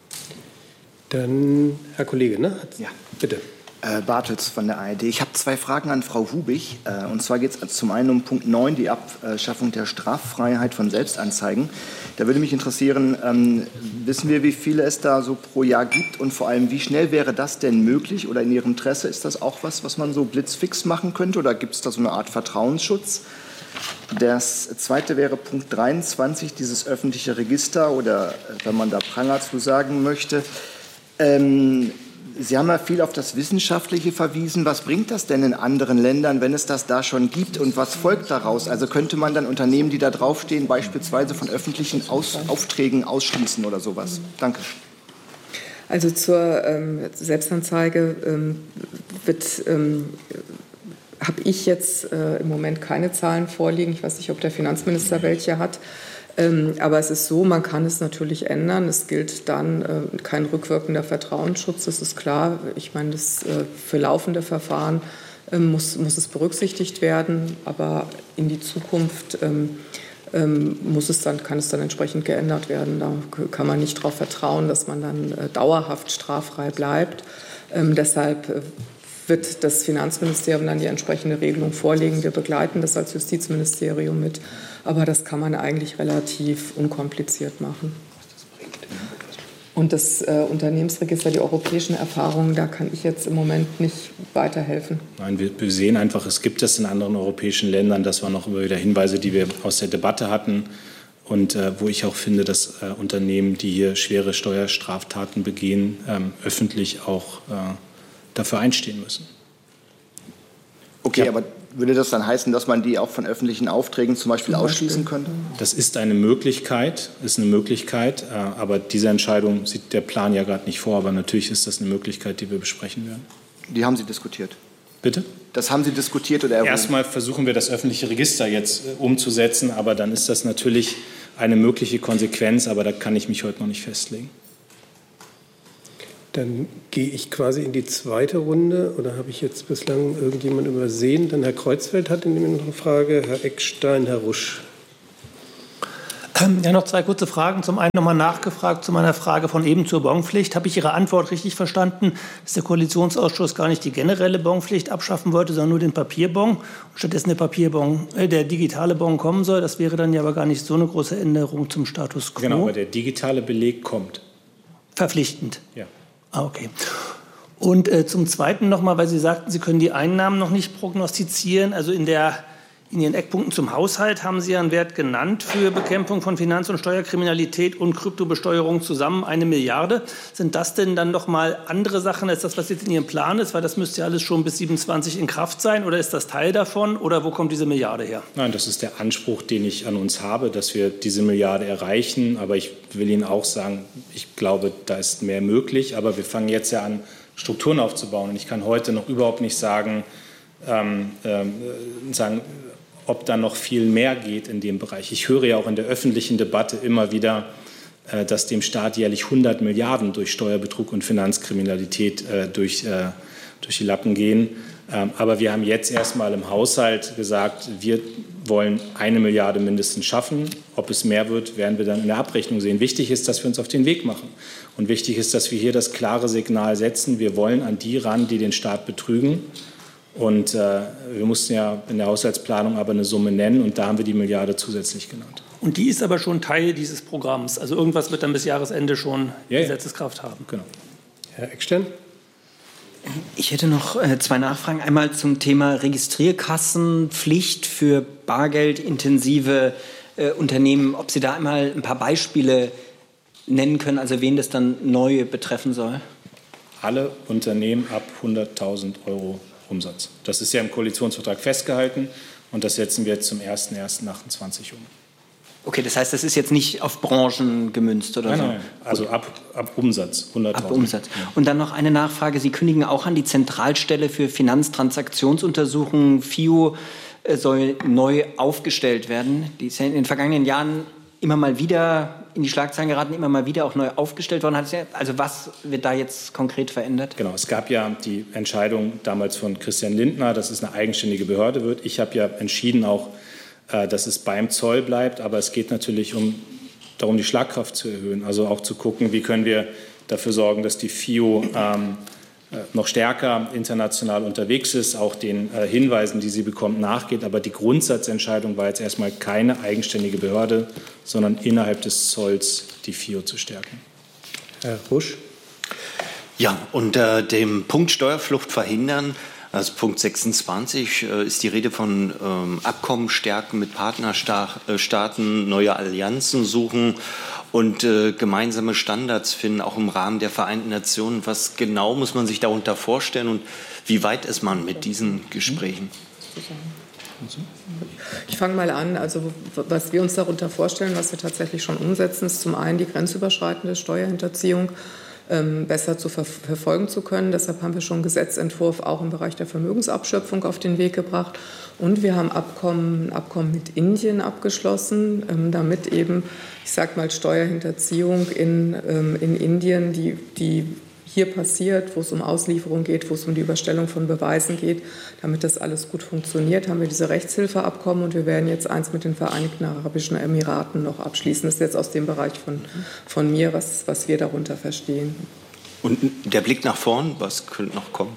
Dann Herr Kollege, ne? Ja. Bitte. Äh, Bartels von der A R D. Ich habe zwei Fragen an Frau Hubig. Äh, und zwar geht es zum einen um Punkt neun, die Abschaffung der Straffreiheit von Selbstanzeigen. Da würde mich interessieren, ähm, wissen wir, wie viele es da so pro Jahr gibt, und vor allem, wie schnell wäre das denn möglich, oder in Ihrem Interesse, ist das auch was, was man so blitzfix machen könnte, oder gibt es da so eine Art Vertrauensschutz? Das zweite wäre Punkt dreiundzwanzig, dieses öffentliche Register, oder wenn man da Pranger zu sagen möchte. Ähm, Sie haben ja viel auf das Wissenschaftliche verwiesen. Was bringt das denn in anderen Ländern, wenn es das da schon gibt? Und was folgt daraus? Also könnte man dann Unternehmen, die da draufstehen, beispielsweise von öffentlichen Aus- Aufträgen ausschließen oder sowas? Danke. Also zur ähm, Selbstanzeige ähm, wird... Ähm, habe ich jetzt äh, im Moment keine Zahlen vorliegen. Ich weiß nicht, ob der Finanzminister welche hat. Ähm, aber es ist so, man kann es natürlich ändern. Es gilt dann äh, kein rückwirkender Vertrauensschutz, das ist klar. Ich meine, das, äh, für laufende Verfahren äh, muss, muss es berücksichtigt werden. Aber in die Zukunft ähm, ähm, muss es dann, kann es dann entsprechend geändert werden. Da kann man nicht darauf vertrauen, dass man dann äh, dauerhaft straffrei bleibt. Ähm, deshalb äh, wird das Finanzministerium dann die entsprechende Regelung vorlegen. Wir begleiten das als Justizministerium mit. Aber das kann man eigentlich relativ unkompliziert machen. Und das äh, Unternehmensregister, die europäischen Erfahrungen, da kann ich jetzt im Moment nicht weiterhelfen. Nein, wir, wir sehen einfach, es gibt es in anderen europäischen Ländern. Das waren auch immer wieder Hinweise, die wir aus der Debatte hatten. Und äh, wo ich auch finde, dass äh, Unternehmen, die hier schwere Steuerstraftaten begehen, ähm, öffentlich auch äh, dafür einstehen müssen. Okay, ja. Aber würde das dann heißen, dass man die auch von öffentlichen Aufträgen zum Beispiel ausschließen könnte? Das ist eine Möglichkeit, ist eine Möglichkeit, aber diese Entscheidung sieht der Plan ja gerade nicht vor. Aber natürlich ist das eine Möglichkeit, die wir besprechen werden. Die haben Sie diskutiert? Bitte? Das haben Sie diskutiert oder erwogen? Erstmal versuchen wir, das öffentliche Register jetzt umzusetzen, aber dann ist das natürlich eine mögliche Konsequenz, aber da kann ich mich heute noch nicht festlegen. Dann gehe ich quasi in die zweite Runde. Oder habe ich jetzt bislang irgendjemand übersehen? Dann Herr Kreuzfeld hat in noch eine Frage, Herr Eckstein, Herr Rusch. Ja, noch zwei kurze Fragen. Zum einen nochmal nachgefragt zu meiner Frage von eben zur Bonpflicht. Habe ich Ihre Antwort richtig verstanden, dass der Koalitionsausschuss gar nicht die generelle Bonpflicht abschaffen wollte, sondern nur den Papierbon und stattdessen der Papierbon, äh, der digitale Bon kommen soll? Das wäre dann ja aber gar nicht so eine große Änderung zum Status quo. Genau, aber der digitale Beleg kommt. Verpflichtend? Ja. Ah, okay. Und äh, zum Zweiten nochmal, weil Sie sagten, Sie können die Einnahmen noch nicht prognostizieren. Also in der In Ihren Eckpunkten zum Haushalt haben Sie einen Wert genannt für Bekämpfung von Finanz- und Steuerkriminalität und Kryptobesteuerung zusammen eine Milliarde. Sind das denn dann noch mal andere Sachen als das, was jetzt in Ihrem Plan ist? Weil das müsste ja alles schon bis siebenundzwanzig in Kraft sein. Oder ist das Teil davon? Oder wo kommt diese Milliarde her? Nein, das ist der Anspruch, den ich an uns habe, dass wir diese Milliarde erreichen. Aber ich will Ihnen auch sagen, ich glaube, da ist mehr möglich. Aber wir fangen jetzt ja an, Strukturen aufzubauen. Und ich kann heute noch überhaupt nicht sagen, ähm, ähm, sagen ob da noch viel mehr geht in dem Bereich. Ich höre ja auch in der öffentlichen Debatte immer wieder, dass dem Staat jährlich hundert Milliarden durch Steuerbetrug und Finanzkriminalität durch, durch die Lappen gehen. Aber wir haben jetzt erst mal im Haushalt gesagt, wir wollen eine Milliarde mindestens schaffen. Ob es mehr wird, werden wir dann in der Abrechnung sehen. Wichtig ist, dass wir uns auf den Weg machen. Und wichtig ist, dass wir hier das klare Signal setzen, wir wollen an die ran, die den Staat betrügen. Und äh, wir mussten ja in der Haushaltsplanung aber eine Summe nennen und da haben wir die Milliarde zusätzlich genannt. Und die ist aber schon Teil dieses Programms. Also irgendwas wird dann bis Jahresende schon ja, Gesetzeskraft ja. haben. Genau. Herr Eckstein? Ich hätte noch äh, zwei Nachfragen. Einmal zum Thema Registrierkassenpflicht für bargeldintensive äh, Unternehmen. Ob Sie da einmal ein paar Beispiele nennen können, also wen das dann neu betreffen soll? Alle Unternehmen ab hunderttausend Euro Umsatz. Das ist ja im Koalitionsvertrag festgehalten und das setzen wir jetzt zum ersten ersten achtundzwanzig um. Okay, das heißt, das ist jetzt nicht auf Branchen gemünzt oder nein, so? Nein, also ab, ab Umsatz, hunderttausend. Ab Umsatz. Und dann noch eine Nachfrage. Sie kündigen auch an, die Zentralstelle für Finanztransaktionsuntersuchungen, F I U, soll neu aufgestellt werden. Die ist ja in den vergangenen Jahren immer mal wieder in die Schlagzeilen geraten, immer mal wieder auch neu aufgestellt worden. Also was wird da jetzt konkret verändert? Genau, es gab ja die Entscheidung damals von Christian Lindner, dass es eine eigenständige Behörde wird. Ich habe ja entschieden auch, dass es beim Zoll bleibt, aber es geht natürlich um, darum, die Schlagkraft zu erhöhen. Also auch zu gucken, wie können wir dafür sorgen, dass die F I U ähm, noch stärker international unterwegs ist, auch den äh, Hinweisen, die sie bekommt, nachgeht. Aber die Grundsatzentscheidung war jetzt erstmal keine eigenständige Behörde, sondern innerhalb des Zolls die F I U zu stärken. Herr Rusch? Ja, unter dem Punkt Steuerflucht verhindern, also Punkt sechsundzwanzig, äh, ist die Rede von ähm, Abkommen stärken mit Partnerstaaten, neue Allianzen suchen und äh, gemeinsame Standards finden, auch im Rahmen der Vereinten Nationen. Was genau muss man sich darunter vorstellen und wie weit ist man mit diesen Gesprächen? Ich fange mal an. Also was wir uns darunter vorstellen, was wir tatsächlich schon umsetzen, ist zum einen die grenzüberschreitende Steuerhinterziehung ähm, besser zu ver verfolgen zu können. Deshalb haben wir schon einen Gesetzentwurf auch im Bereich der Vermögensabschöpfung auf den Weg gebracht. Und wir haben Abkommen, ein Abkommen mit Indien abgeschlossen, ähm, damit eben, ich sage mal, Steuerhinterziehung in, ähm, in Indien, die, die hier passiert, wo es um Auslieferung geht, wo es um die Überstellung von Beweisen geht, damit das alles gut funktioniert, haben wir diese Rechtshilfeabkommen und wir werden jetzt eins mit den Vereinigten Arabischen Emiraten noch abschließen. Das ist jetzt aus dem Bereich von, von mir, was, was wir darunter verstehen. Und der Blick nach vorn, was könnte noch kommen?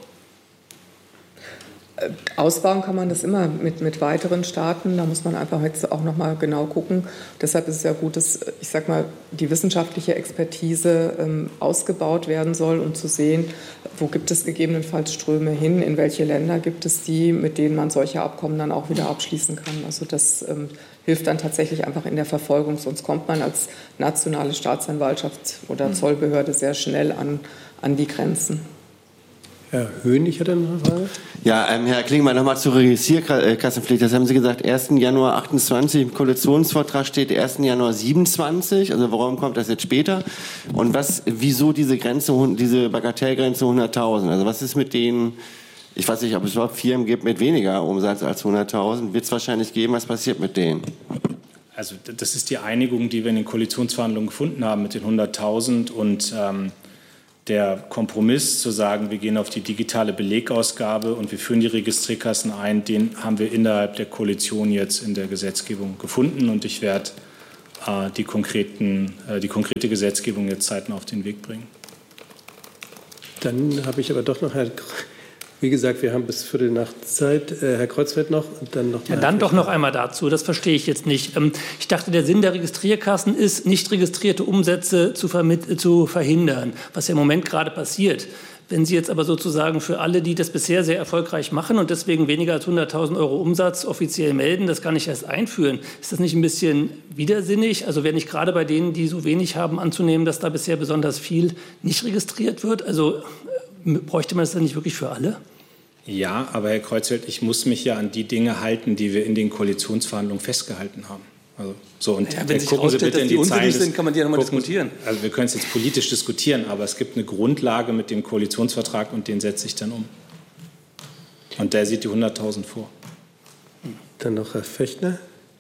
Ausbauen kann man das immer mit, mit weiteren Staaten. Da muss man einfach jetzt auch noch mal genau gucken. Deshalb ist es ja gut, dass, ich sag mal, die wissenschaftliche Expertise ähm, ausgebaut werden soll, um zu sehen, wo gibt es gegebenenfalls Ströme hin, in welche Länder gibt es die, mit denen man solche Abkommen dann auch wieder abschließen kann. Also das ähm, hilft dann tatsächlich einfach in der Verfolgung. Sonst kommt man als nationale Staatsanwaltschaft oder Zollbehörde sehr schnell an, an die Grenzen. Herr Hönig hat eine Frage. Ja, ähm, Herr Klingbeil, nochmal zur Registrierkassenpflicht. Das haben Sie gesagt, ersten Januar achtundzwanzig, im Koalitionsvertrag steht ersten Januar siebenundzwanzig. Also warum kommt das jetzt später? Und was, wieso diese Grenze, diese Bagatellgrenze hunderttausend? Also was ist mit denen, ich weiß nicht, ob es überhaupt Firmen gibt mit weniger Umsatz als hunderttausend? Wird es wahrscheinlich geben, was passiert mit denen? Also das ist die Einigung, die wir in den Koalitionsverhandlungen gefunden haben mit den hunderttausend und ähm, der Kompromiss zu sagen, wir gehen auf die digitale Belegausgabe und wir führen die Registrierkassen ein, den haben wir innerhalb der Koalition jetzt in der Gesetzgebung gefunden und ich werde äh, die, konkreten, äh, die konkrete Gesetzgebung jetzt zeitnah auf den Weg bringen. Dann habe ich aber doch noch, Herr, wie gesagt, wir haben bis Viertel nach Zeit. Äh, Herr Kreuzfeld noch und dann noch. Ja, dann doch noch einmal dazu. Das verstehe ich jetzt nicht. Ähm, ich dachte, der Sinn der Registrierkassen ist, nicht registrierte Umsätze zu, vermit- zu verhindern, was ja im Moment gerade passiert. Wenn Sie jetzt aber sozusagen für alle, die das bisher sehr erfolgreich machen und deswegen weniger als hunderttausend Euro Umsatz offiziell melden, das gar nicht erst einführen, ist das nicht ein bisschen widersinnig? Also wäre nicht gerade bei denen, die so wenig haben, anzunehmen, dass da bisher besonders viel nicht registriert wird? Also bräuchte man das dann nicht wirklich für alle? Ja, aber Herr Kreuzfeld, ich muss mich ja an die Dinge halten, die wir in den Koalitionsverhandlungen festgehalten haben. Also, so, und ja, wenn sich herausstellt, dass die, die unsinnig sind, kann man die ja nochmal diskutieren. Also wir können es jetzt politisch diskutieren, aber es gibt eine Grundlage mit dem Koalitionsvertrag und den setze ich dann um. Und der sieht die hunderttausend vor. Dann noch Herr Fechner.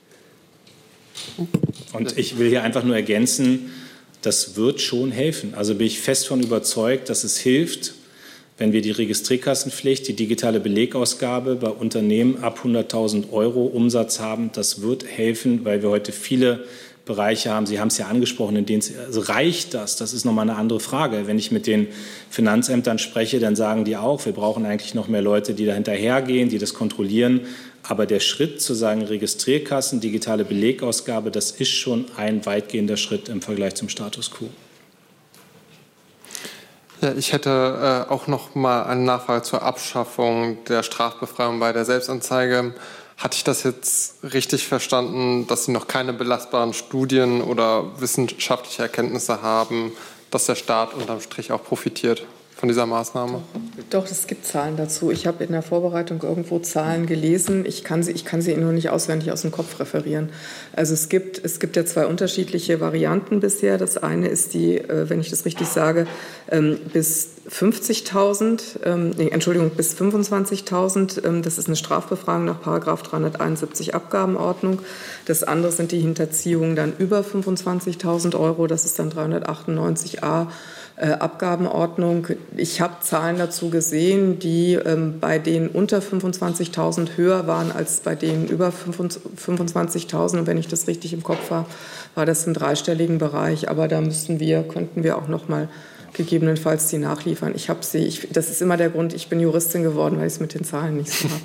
Und ich will hier einfach nur ergänzen, das wird schon helfen. Also bin ich fest davon überzeugt, dass es hilft, wenn wir die Registrierkassenpflicht, die digitale Belegausgabe bei Unternehmen ab hunderttausend Euro Umsatz haben. Das wird helfen, weil wir heute viele Bereiche haben. Sie haben es ja angesprochen, in denen es, also reicht das? Das ist nochmal eine andere Frage. Wenn ich mit den Finanzämtern spreche, dann sagen die auch, wir brauchen eigentlich noch mehr Leute, die da hinterhergehen, die das kontrollieren. Aber der Schritt zu sagen, Registrierkassen, digitale Belegausgabe, das ist schon ein weitgehender Schritt im Vergleich zum Status quo. Ja, ich hätte äh, auch noch mal eine Nachfrage zur Abschaffung der Strafbefreiung bei der Selbstanzeige. Hatte ich das jetzt richtig verstanden, dass Sie noch keine belastbaren Studien oder wissenschaftliche Erkenntnisse haben, dass der Staat unterm Strich auch profitiert von dieser Maßnahme? Doch, es gibt Zahlen dazu. Ich habe in der Vorbereitung irgendwo Zahlen gelesen. Ich kann sie, ich kann sie Ihnen nur nicht auswendig aus dem Kopf referieren. Also es gibt, es gibt ja zwei unterschiedliche Varianten bisher. Das eine ist die, wenn ich das richtig sage, bis fünfzigtausend, nee, Entschuldigung, bis fünfundzwanzigtausend. Das ist eine Strafbefreiung nach Paragraph dreihunderteinundsiebzig Abgabenordnung. Das andere sind die Hinterziehungen dann über fünfundzwanzigtausend Euro. Das ist dann dreihundertachtundneunzig a. Äh, Abgabenordnung. Ich habe Zahlen dazu gesehen, die ähm, bei denen unter fünfundzwanzigtausend höher waren als bei denen über fünfundzwanzigtausend. Und wenn ich das richtig im Kopf habe, war das im dreistelligen Bereich. Aber da müssten wir, könnten wir auch noch mal gegebenenfalls die nachliefern. Ich habe sie. Ich, das ist immer der Grund. Ich bin Juristin geworden, weil ich es mit den Zahlen nicht so habe.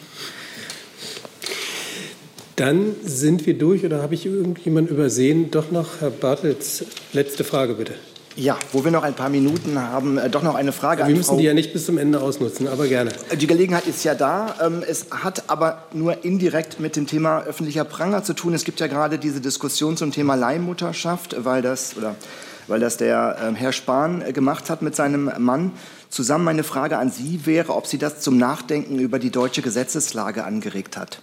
Dann sind wir durch. Oder habe ich irgendjemanden übersehen? Doch noch Herr Bartels. Letzte Frage bitte. Ja, wo wir noch ein paar Minuten haben, äh, doch noch eine Frage wir an müssen Frau... die ja nicht bis zum Ende ausnutzen, aber gerne. Die Gelegenheit ist ja da. Ähm, es hat aber nur indirekt mit dem Thema öffentlicher Pranger zu tun. Es gibt ja gerade diese Diskussion zum Thema Leihmutterschaft, weil das, oder, weil das der äh, Herr Spahn äh, gemacht hat mit seinem Mann. Zusammen meine Frage an Sie wäre, ob Sie das zum Nachdenken über die deutsche Gesetzeslage angeregt hat.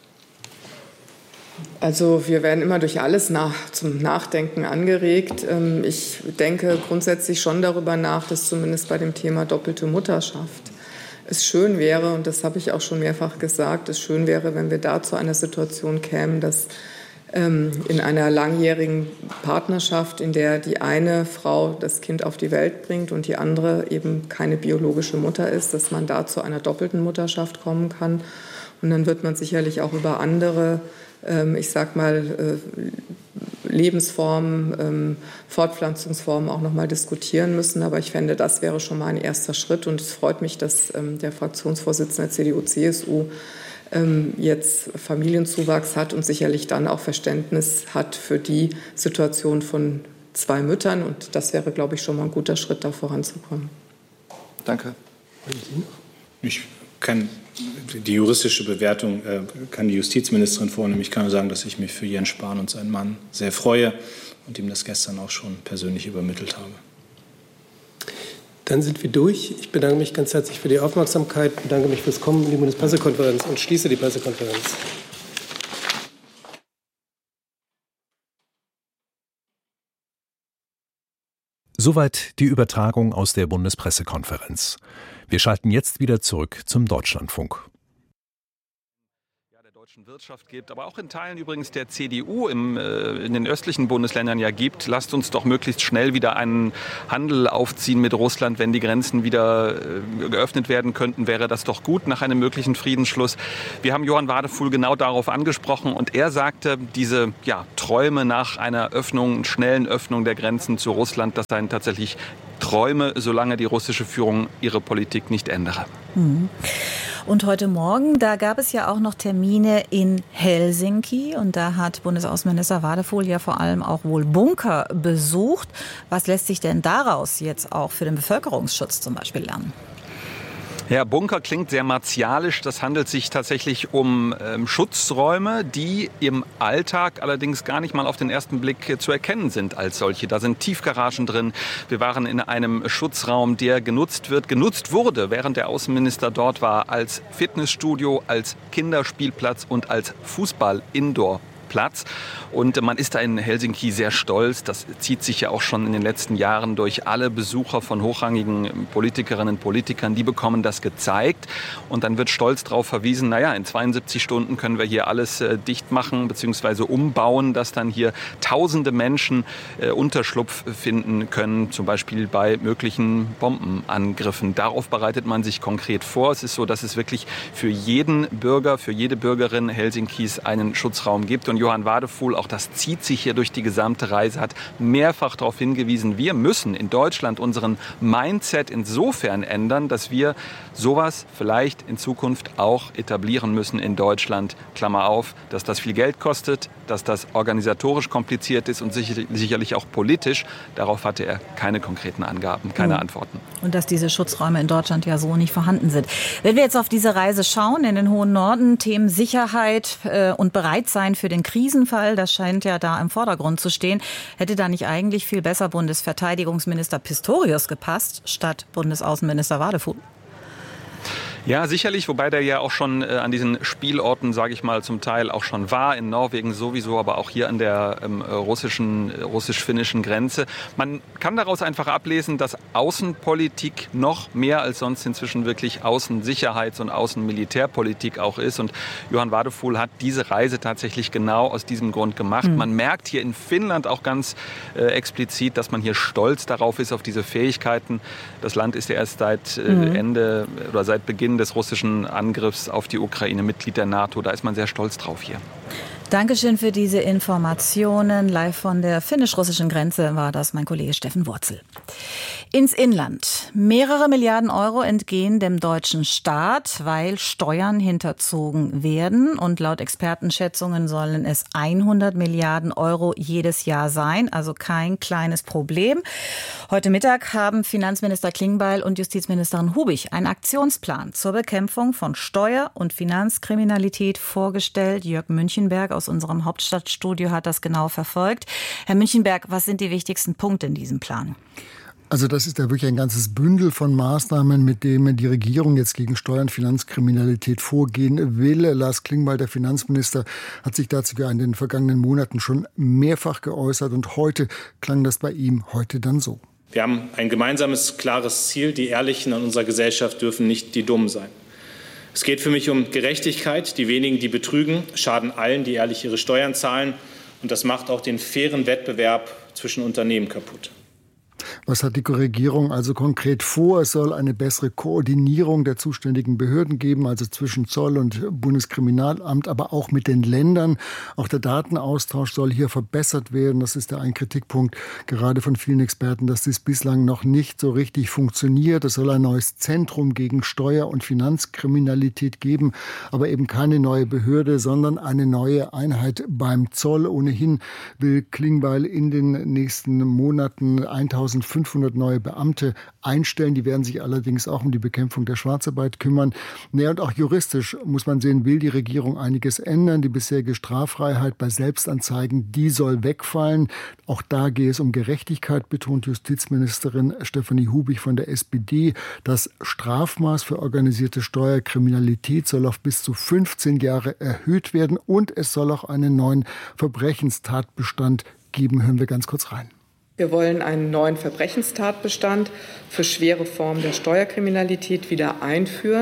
Also wir werden immer durch alles nach, zum Nachdenken angeregt. Ich denke grundsätzlich schon darüber nach, dass zumindest bei dem Thema doppelte Mutterschaft es schön wäre, und das habe ich auch schon mehrfach gesagt, es schön wäre, wenn wir da zu einer Situation kämen, dass in einer langjährigen Partnerschaft, in der die eine Frau das Kind auf die Welt bringt und die andere eben keine biologische Mutter ist, dass man da zu einer doppelten Mutterschaft kommen kann. Und dann wird man sicherlich auch über andere, ich sag mal, Lebensformen, Fortpflanzungsformen auch noch mal diskutieren müssen. Aber ich fände, das wäre schon mal ein erster Schritt. Und es freut mich, dass der Fraktionsvorsitzende der C D U C S U jetzt Familienzuwachs hat und sicherlich dann auch Verständnis hat für die Situation von zwei Müttern. Und das wäre, glaube ich, schon mal ein guter Schritt, da voranzukommen. Danke. Ich kann die juristische Bewertung äh, kann die Justizministerin vornehmen. Ich kann nur sagen, dass ich mich für Jens Spahn und seinen Mann sehr freue und ihm das gestern auch schon persönlich übermittelt habe. Dann sind wir durch. Ich bedanke mich ganz herzlich für die Aufmerksamkeit, bedanke mich fürs Kommen in die Bundespressekonferenz und schließe die Pressekonferenz. Soweit die Übertragung aus der Bundespressekonferenz. Wir schalten jetzt wieder zurück zum Deutschlandfunk. deutschen Wirtschaft gibt, aber auch in Teilen übrigens der C D U im, äh, in den östlichen Bundesländern ja gibt. Lasst uns doch möglichst schnell wieder einen Handel aufziehen mit Russland. Wenn die Grenzen wieder äh, geöffnet werden könnten, wäre das doch gut nach einem möglichen Friedensschluss. Wir haben Johann Wadefuhl genau darauf angesprochen und er sagte, diese ja, Träume nach einer Öffnung, schnellen Öffnung der Grenzen zu Russland, das seien tatsächlich Träume, solange die russische Führung ihre Politik nicht ändere. Mhm. Und heute Morgen, da gab es ja auch noch Termine in Helsinki und da hat Bundesaußenminister Wadefuhl ja vor allem auch wohl Bunker besucht. Was lässt sich denn daraus jetzt auch für den Bevölkerungsschutz zum Beispiel lernen? Ja, Bunker klingt sehr martialisch. Das handelt sich tatsächlich um ähm, Schutzräume, die im Alltag allerdings gar nicht mal auf den ersten Blick äh, zu erkennen sind als solche. Da sind Tiefgaragen drin. Wir waren in einem Schutzraum, der genutzt wird, genutzt wurde, während der Außenminister dort war, als Fitnessstudio, als Kinderspielplatz und als Fußball-Indoor. Platz. Und man ist da in Helsinki sehr stolz. Das zieht sich ja auch schon in den letzten Jahren durch alle Besucher von hochrangigen Politikerinnen und Politikern. Die bekommen das gezeigt. Und dann wird stolz darauf verwiesen, naja, in zweiundsiebzig Stunden können wir hier alles äh, dicht machen bzw. umbauen, dass dann hier tausende Menschen äh, Unterschlupf finden können, zum Beispiel bei möglichen Bombenangriffen. Darauf bereitet man sich konkret vor. Es ist so, dass es wirklich für jeden Bürger, für jede Bürgerin Helsinkis einen Schutzraum gibt. Und Johann Wadefuhl, auch das zieht sich hier durch die gesamte Reise, hat mehrfach darauf hingewiesen, wir müssen in Deutschland unseren Mindset insofern ändern, dass wir sowas vielleicht in Zukunft auch etablieren müssen in Deutschland. Klammer auf, dass das viel Geld kostet, dass das organisatorisch kompliziert ist und sicherlich auch politisch. Darauf hatte er keine konkreten Angaben, keine mhm. Antworten. Und dass diese Schutzräume in Deutschland ja so nicht vorhanden sind. Wenn wir jetzt auf diese Reise schauen, in den hohen Norden, Themen Sicherheit äh, und Bereitsein für den Krisenfall, das scheint ja da im Vordergrund zu stehen. Hätte da nicht eigentlich viel besser Bundesverteidigungsminister Pistorius gepasst, statt Bundesaußenminister Wadefuhl? Ja, sicherlich, wobei der ja auch schon äh, an diesen Spielorten, sage ich mal, zum Teil auch schon war, in Norwegen sowieso, aber auch hier an der ähm, russischen, russisch-finnischen Grenze. Man kann daraus einfach ablesen, dass Außenpolitik noch mehr als sonst inzwischen wirklich Außensicherheits- und Außenmilitärpolitik auch ist. Und Johann Wadefuhl hat diese Reise tatsächlich genau aus diesem Grund gemacht. Mhm. Man merkt hier in Finnland auch ganz äh, explizit, dass man hier stolz darauf ist, auf diese Fähigkeiten. Das Land ist ja erst seit äh, mhm. Ende oder seit Beginn des russischen Angriffs auf die Ukraine, Mitglied der NATO. Da ist man sehr stolz drauf hier. Dankeschön für diese Informationen. Live von der finnisch-russischen Grenze war das mein Kollege Steffen Wurzel. Ins Inland. Mehrere Milliarden Euro entgehen dem deutschen Staat, weil Steuern hinterzogen werden. Und laut Expertenschätzungen sollen es hundert Milliarden Euro jedes Jahr sein. Also kein kleines Problem. Heute Mittag haben Finanzminister Klingbeil und Justizministerin Hubig einen Aktionsplan zur Bekämpfung von Steuer- und Finanzkriminalität vorgestellt. Jörg Münchenberg aus unserem Hauptstadtstudio hat das genau verfolgt. Herr Münchenberg, was sind die wichtigsten Punkte in diesem Plan? Also das ist ja wirklich ein ganzes Bündel von Maßnahmen, mit denen die Regierung jetzt gegen Steuer- und Finanzkriminalität vorgehen will. Lars Klingbeil, der Finanzminister, hat sich dazu ja in den vergangenen Monaten schon mehrfach geäußert und heute klang das bei ihm heute dann so. Wir haben ein gemeinsames, klares Ziel. Die Ehrlichen in unserer Gesellschaft dürfen nicht die Dummen sein. Es geht für mich um Gerechtigkeit. Die wenigen, die betrügen, schaden allen, die ehrlich ihre Steuern zahlen. Und das macht auch den fairen Wettbewerb zwischen Unternehmen kaputt. Was hat die Regierung also konkret vor? Es soll eine bessere Koordinierung der zuständigen Behörden geben, also zwischen Zoll und Bundeskriminalamt, aber auch mit den Ländern. Auch der Datenaustausch soll hier verbessert werden. Das ist ja ein Kritikpunkt gerade von vielen Experten, dass dies bislang noch nicht so richtig funktioniert. Es soll ein neues Zentrum gegen Steuer- und Finanzkriminalität geben, aber eben keine neue Behörde, sondern eine neue Einheit beim Zoll. Ohnehin will Klingbeil in den nächsten Monaten eintausendfünfhundert neue Beamte einstellen. Die werden sich allerdings auch um die Bekämpfung der Schwarzarbeit kümmern. Naja, und auch juristisch muss man sehen, will die Regierung einiges ändern. Die bisherige Straffreiheit bei Selbstanzeigen, die soll wegfallen. Auch da gehe es um Gerechtigkeit, betont Justizministerin Stefanie Hubig von der S P D. Das Strafmaß für organisierte Steuerkriminalität soll auf bis zu fünfzehn Jahre erhöht werden und es soll auch einen neuen Verbrechenstatbestand geben. Hören wir ganz kurz rein. Wir wollen einen neuen Verbrechenstatbestand für schwere Formen der Steuerkriminalität wieder einführen.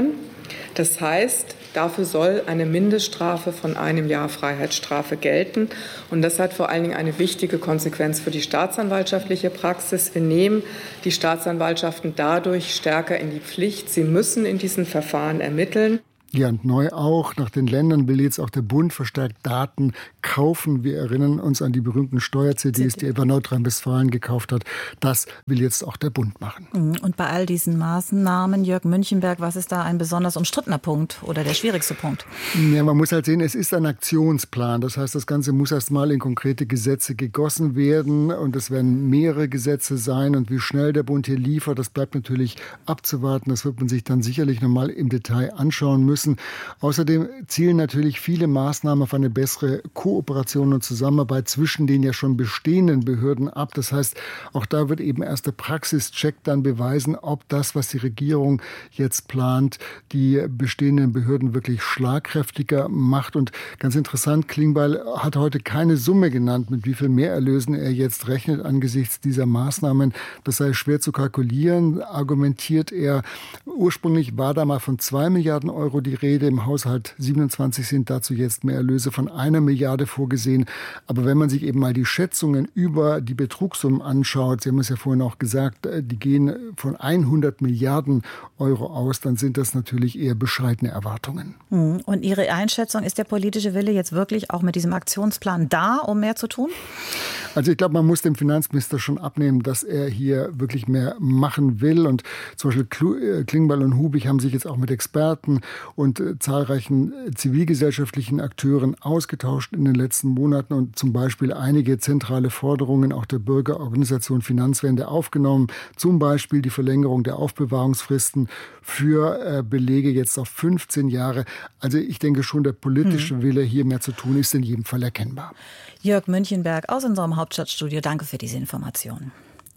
Das heißt, dafür soll eine Mindeststrafe von einem Jahr Freiheitsstrafe gelten. Und das hat vor allen Dingen eine wichtige Konsequenz für die staatsanwaltschaftliche Praxis. Wir nehmen die Staatsanwaltschaften dadurch stärker in die Pflicht. Sie müssen in diesen Verfahren ermitteln. Ja, und neu auch. Nach den Ländern will jetzt auch der Bund verstärkt Daten kaufen. Wir erinnern uns an die berühmten Steuer-C Ds, die etwa Nordrhein-Westfalen gekauft hat. Das will jetzt auch der Bund machen. Und bei all diesen Maßnahmen, Jörg Münchenberg, was ist da ein besonders umstrittener Punkt oder der schwierigste Punkt? Ja, man muss halt sehen, es ist ein Aktionsplan. Das heißt, das Ganze muss erst mal in konkrete Gesetze gegossen werden. Und es werden mehrere Gesetze sein. Und wie schnell der Bund hier liefert, das bleibt natürlich abzuwarten. Das wird man sich dann sicherlich noch mal im Detail anschauen müssen. Außerdem zielen natürlich viele Maßnahmen auf eine bessere Kooperation und Zusammenarbeit zwischen den ja schon bestehenden Behörden ab. Das heißt, auch da wird eben erst der Praxischeck dann beweisen, ob das, was die Regierung jetzt plant, die bestehenden Behörden wirklich schlagkräftiger macht. Und ganz interessant, Klingbeil hat heute keine Summe genannt, mit wie viel Mehrerlösen er jetzt rechnet angesichts dieser Maßnahmen. Das sei schwer zu kalkulieren, argumentiert er. Ursprünglich war da mal von zwei Milliarden Euro die Rede. Im Haushalt siebenundzwanzig sind dazu jetzt Mehrerlöse von einer Milliarde vorgesehen. Aber wenn man sich eben mal die Schätzungen über die Betrugssummen anschaut, Sie haben es ja vorhin auch gesagt, die gehen von hundert Milliarden Euro aus, dann sind das natürlich eher bescheidene Erwartungen. Und Ihre Einschätzung, ist der politische Wille jetzt wirklich auch mit diesem Aktionsplan da, um mehr zu tun? Also ich glaube, man muss dem Finanzminister schon abnehmen, dass er hier wirklich mehr machen will. Und zum Beispiel Klingbeil und Hubig haben sich jetzt auch mit Experten und äh, zahlreichen zivilgesellschaftlichen Akteuren ausgetauscht in den letzten Monaten und zum Beispiel einige zentrale Forderungen auch der Bürgerorganisation Finanzwende aufgenommen. Zum Beispiel die Verlängerung der Aufbewahrungsfristen für äh, Belege jetzt auf fünfzehn Jahre. Also ich denke schon, der politische Wille, hier mehr zu tun, ist in jedem Fall erkennbar. Jörg Münchenberg aus unserem Hauptstadtstudio, danke für diese Informationen.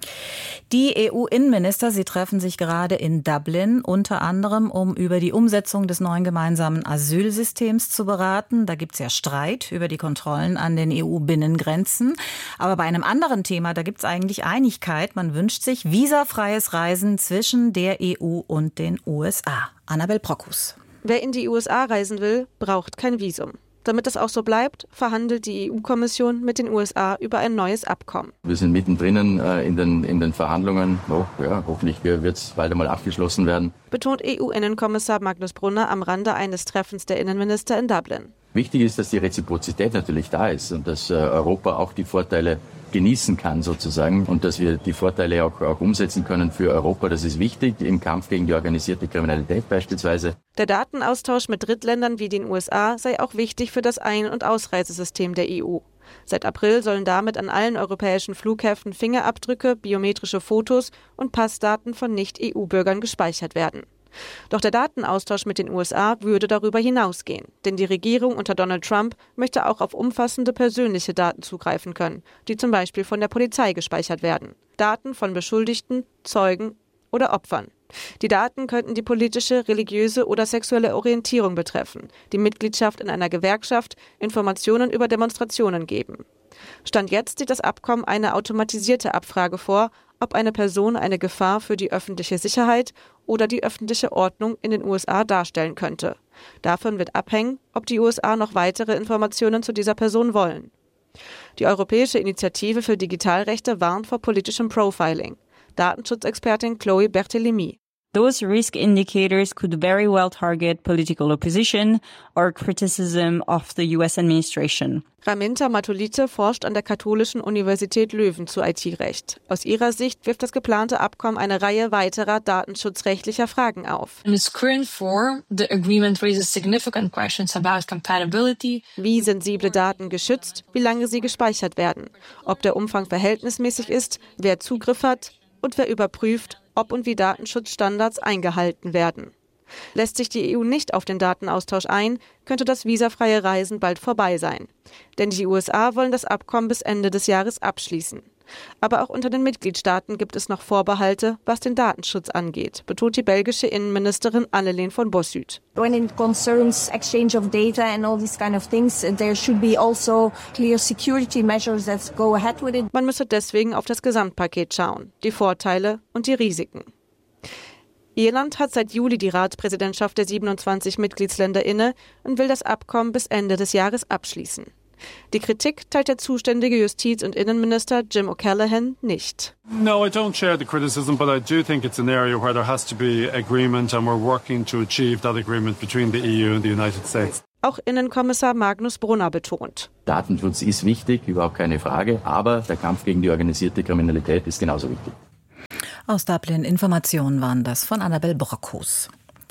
Die E U-Innenminister, sie treffen sich gerade in Dublin, unter anderem, um über die Umsetzung des neuen gemeinsamen Asylsystems zu beraten. Da gibt es ja Streit über die Kontrollen an den E U-Binnengrenzen. Aber bei einem anderen Thema, da gibt es eigentlich Einigkeit. Man wünscht sich visafreies Reisen zwischen der E U und den U S A. Annabel Brockus. Wer in die U S A reisen will, braucht kein Visum. Damit das auch so bleibt, verhandelt die E U-Kommission mit den U S A über ein neues Abkommen. Wir sind mittendrin äh, in, den, in den Verhandlungen. Oh, ja, hoffentlich wird es bald einmal abgeschlossen werden. Betont E U-Innenkommissar Magnus Brunner am Rande eines Treffens der Innenminister in Dublin. Wichtig ist, dass die Reziprozität natürlich da ist und dass äh, Europa auch die Vorteile genießen kann sozusagen und dass wir die Vorteile auch, auch umsetzen können für Europa. Das ist wichtig im Kampf gegen die organisierte Kriminalität beispielsweise. Der Datenaustausch mit Drittländern wie den U S A sei auch wichtig für das Ein- und Ausreisesystem der E U. Seit April sollen damit an allen europäischen Flughäfen Fingerabdrücke, biometrische Fotos und Passdaten von Nicht-E U-Bürgern gespeichert werden. Doch der Datenaustausch mit den U S A würde darüber hinausgehen, denn die Regierung unter Donald Trump möchte auch auf umfassende persönliche Daten zugreifen können, die zum Beispiel von der Polizei gespeichert werden. Daten von Beschuldigten, Zeugen oder Opfern. Die Daten könnten die politische, religiöse oder sexuelle Orientierung betreffen, die Mitgliedschaft in einer Gewerkschaft, Informationen über Demonstrationen geben. Stand jetzt sieht das Abkommen eine automatisierte Abfrage vor, ob eine Person eine Gefahr für die öffentliche Sicherheit oder die öffentliche Ordnung in den U S A darstellen könnte. Davon wird abhängen, ob die U S A noch weitere Informationen zu dieser Person wollen. Die Europäische Initiative für Digitalrechte warnt vor politischem Profiling. Datenschutzexpertin Chloe Berthelemy. Those risk indicators could very well target political opposition or criticism of the U S administration. Raminta Matulite forscht an der Katholischen Universität Löwen zu I T-Recht. Aus ihrer Sicht wirft das geplante Abkommen eine Reihe weiterer datenschutzrechtlicher Fragen auf. In its current form, the agreement raises significant questions about compatibility. Wie sensible Daten geschützt, wie lange sie gespeichert werden, ob der Umfang verhältnismäßig ist, wer Zugriff hat und wer überprüft, ob und wie Datenschutzstandards eingehalten werden. Lässt sich die E U nicht auf den Datenaustausch ein, könnte das visafreie Reisen bald vorbei sein. Denn die U S A wollen das Abkommen bis Ende des Jahres abschließen. Aber auch unter den Mitgliedstaaten gibt es noch Vorbehalte, was den Datenschutz angeht, betont die belgische Innenministerin Anneleen von Bossut. When it concerns exchange of data and all these kind of things, there should be also clear security measures that go ahead with it. Man müsse deswegen auf das Gesamtpaket schauen, die Vorteile und die Risiken. Irland hat seit Juli die Ratspräsidentschaft der siebenundzwanzig Mitgliedsländer inne und will das Abkommen bis Ende des Jahres abschließen. Die Kritik teilt der zuständige Justiz- und Innenminister Jim O'Callaghan nicht. No, I don't share the criticism, but I do think it's an area where there has to be agreement and we're working to achieve that agreement between the E U and the United States. Auch Innenkommissar Magnus Brunner betont. Datenschutz ist wichtig, überhaupt keine Frage, aber der Kampf gegen die organisierte Kriminalität ist genauso wichtig. Aus Dublin Informationen waren das von Annabel Brockhus.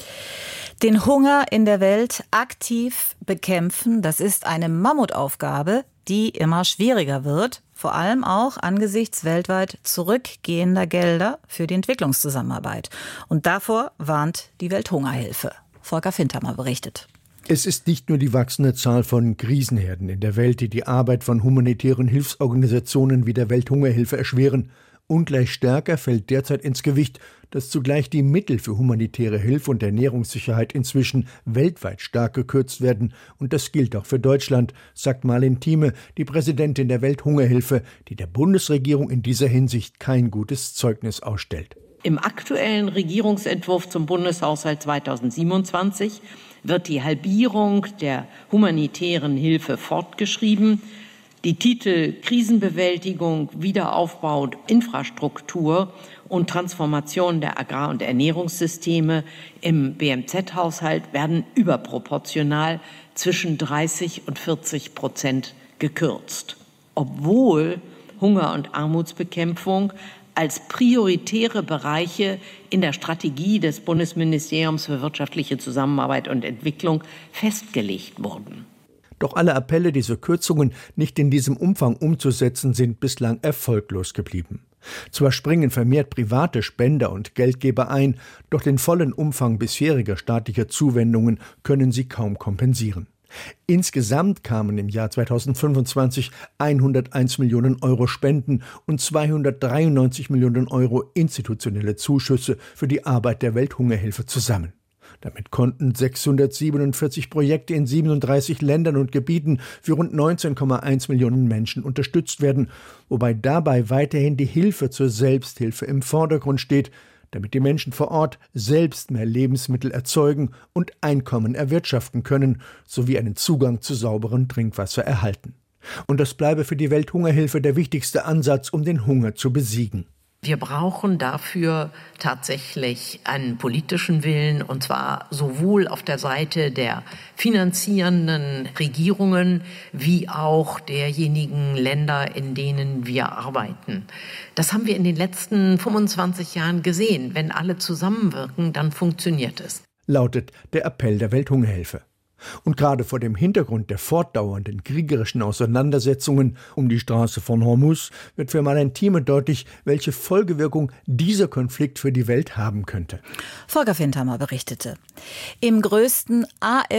Den Hunger in der Welt aktiv bekämpfen, das ist eine Mammutaufgabe, die immer schwieriger wird, vor allem auch angesichts weltweit zurückgehender Gelder für die Entwicklungszusammenarbeit. Und davor warnt die Welthungerhilfe. Volker Fintermer berichtet. Es ist nicht nur die wachsende Zahl von Krisenherden in der Welt, die die Arbeit von humanitären Hilfsorganisationen wie der Welthungerhilfe erschweren. Ungleich stärker fällt derzeit ins Gewicht, dass zugleich die Mittel für humanitäre Hilfe und Ernährungssicherheit inzwischen weltweit stark gekürzt werden. Und das gilt auch für Deutschland, sagt Marlene Thieme, die Präsidentin der Welthungerhilfe, die der Bundesregierung in dieser Hinsicht kein gutes Zeugnis ausstellt. Im aktuellen Regierungsentwurf zum Bundeshaushalt zweitausendsiebenundzwanzig wird die Halbierung der humanitären Hilfe fortgeschrieben. Die Titel Krisenbewältigung, Wiederaufbau und Infrastruktur und Transformation der Agrar- und Ernährungssysteme im B M Z-Haushalt werden überproportional zwischen dreißig und vierzig Prozent gekürzt, obwohl Hunger- und Armutsbekämpfung als prioritäre Bereiche in der Strategie des Bundesministeriums für wirtschaftliche Zusammenarbeit und Entwicklung festgelegt wurden. Doch alle Appelle, diese Kürzungen nicht in diesem Umfang umzusetzen, sind bislang erfolglos geblieben. Zwar springen vermehrt private Spender und Geldgeber ein, doch den vollen Umfang bisheriger staatlicher Zuwendungen können sie kaum kompensieren. Insgesamt kamen im Jahr zweitausendfünfundzwanzig hunderteins Millionen Euro Spenden und zweihundertdreiundneunzig Millionen Euro institutionelle Zuschüsse für die Arbeit der Welthungerhilfe zusammen. Damit konnten sechshundertsiebenundvierzig Projekte in siebenunddreißig Ländern und Gebieten für rund neunzehn Komma eins Millionen Menschen unterstützt werden, wobei dabei weiterhin die Hilfe zur Selbsthilfe im Vordergrund steht, damit die Menschen vor Ort selbst mehr Lebensmittel erzeugen und Einkommen erwirtschaften können, sowie einen Zugang zu sauberem Trinkwasser erhalten. Und das bleibe für die Welthungerhilfe der wichtigste Ansatz, um den Hunger zu besiegen. Wir brauchen dafür tatsächlich einen politischen Willen, und zwar sowohl auf der Seite der finanzierenden Regierungen wie auch derjenigen Länder, in denen wir arbeiten. Das haben wir in den letzten fünfundzwanzig Jahren gesehen. Wenn alle zusammenwirken, dann funktioniert es. Lautet der Appell der Welthungerhilfe. Und gerade vor dem Hintergrund der fortdauernden kriegerischen Auseinandersetzungen um die Straße von Hormuz wird für Marlene Thieme deutlich, welche Folgewirkung dieser Konflikt für die Welt haben könnte. Volker Fintermer berichtete. Im größten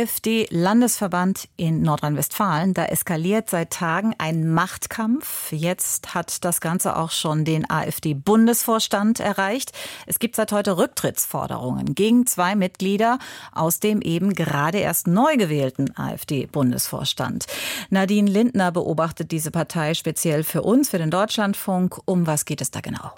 AfD-Landesverband in Nordrhein-Westfalen, da eskaliert seit Tagen ein Machtkampf. Jetzt hat das Ganze auch schon den AfD-Bundesvorstand erreicht. Es gibt seit heute Rücktrittsforderungen gegen zwei Mitglieder aus dem eben gerade erst neu gewählten AfD-Bundesvorstand. Nadine Lindner beobachtet diese Partei speziell für uns, für den Deutschlandfunk. Um was geht es da genau?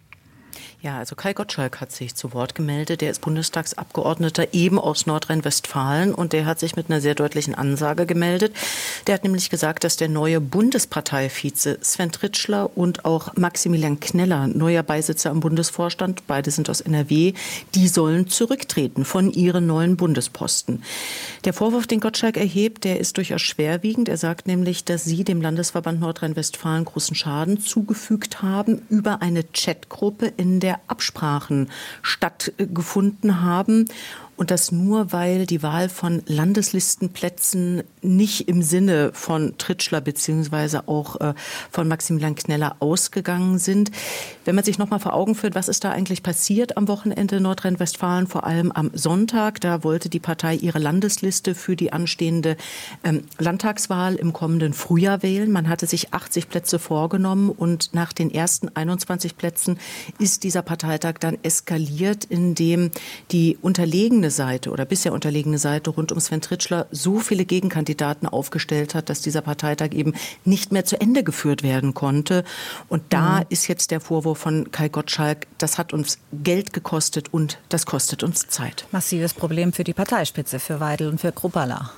Ja, also Kai Gottschalk hat sich zu Wort gemeldet. Der ist Bundestagsabgeordneter eben aus Nordrhein-Westfalen und der hat sich mit einer sehr deutlichen Ansage gemeldet. Der hat nämlich gesagt, dass der neue Bundesparteivize Sven Tritschler und auch Maximilian Kneller, neuer Beisitzer im Bundesvorstand, beide sind aus N R W, die sollen zurücktreten von ihren neuen Bundesposten. Der Vorwurf, den Gottschalk erhebt, der ist durchaus schwerwiegend. Er sagt nämlich, dass sie dem Landesverband Nordrhein-Westfalen großen Schaden zugefügt haben über eine Chatgruppe, in der Absprachen stattgefunden haben. Und das nur, weil die Wahl von Landeslistenplätzen nicht im Sinne von Tritschler beziehungsweise auch äh, von Maximilian Kneller ausgegangen sind. Wenn man sich noch mal vor Augen führt, was ist da eigentlich passiert am Wochenende in Nordrhein-Westfalen, vor allem am Sonntag, da wollte die Partei ihre Landesliste für die anstehende ähm, Landtagswahl im kommenden Frühjahr wählen. Man hatte sich achtzig Plätze vorgenommen und nach den ersten einundzwanzig Plätzen ist dieser Parteitag dann eskaliert, indem die unterlegene unterlegene Seite oder bisher unterlegene Seite rund um Sven Tritschler so viele Gegenkandidaten aufgestellt hat, dass dieser Parteitag eben nicht mehr zu Ende geführt werden konnte. Und da mhm. ist jetzt der Vorwurf von Kai Gottschalk, das hat uns Geld gekostet und das kostet uns Zeit. Massives Problem für die Parteispitze, für Weidel und für Kruppalla.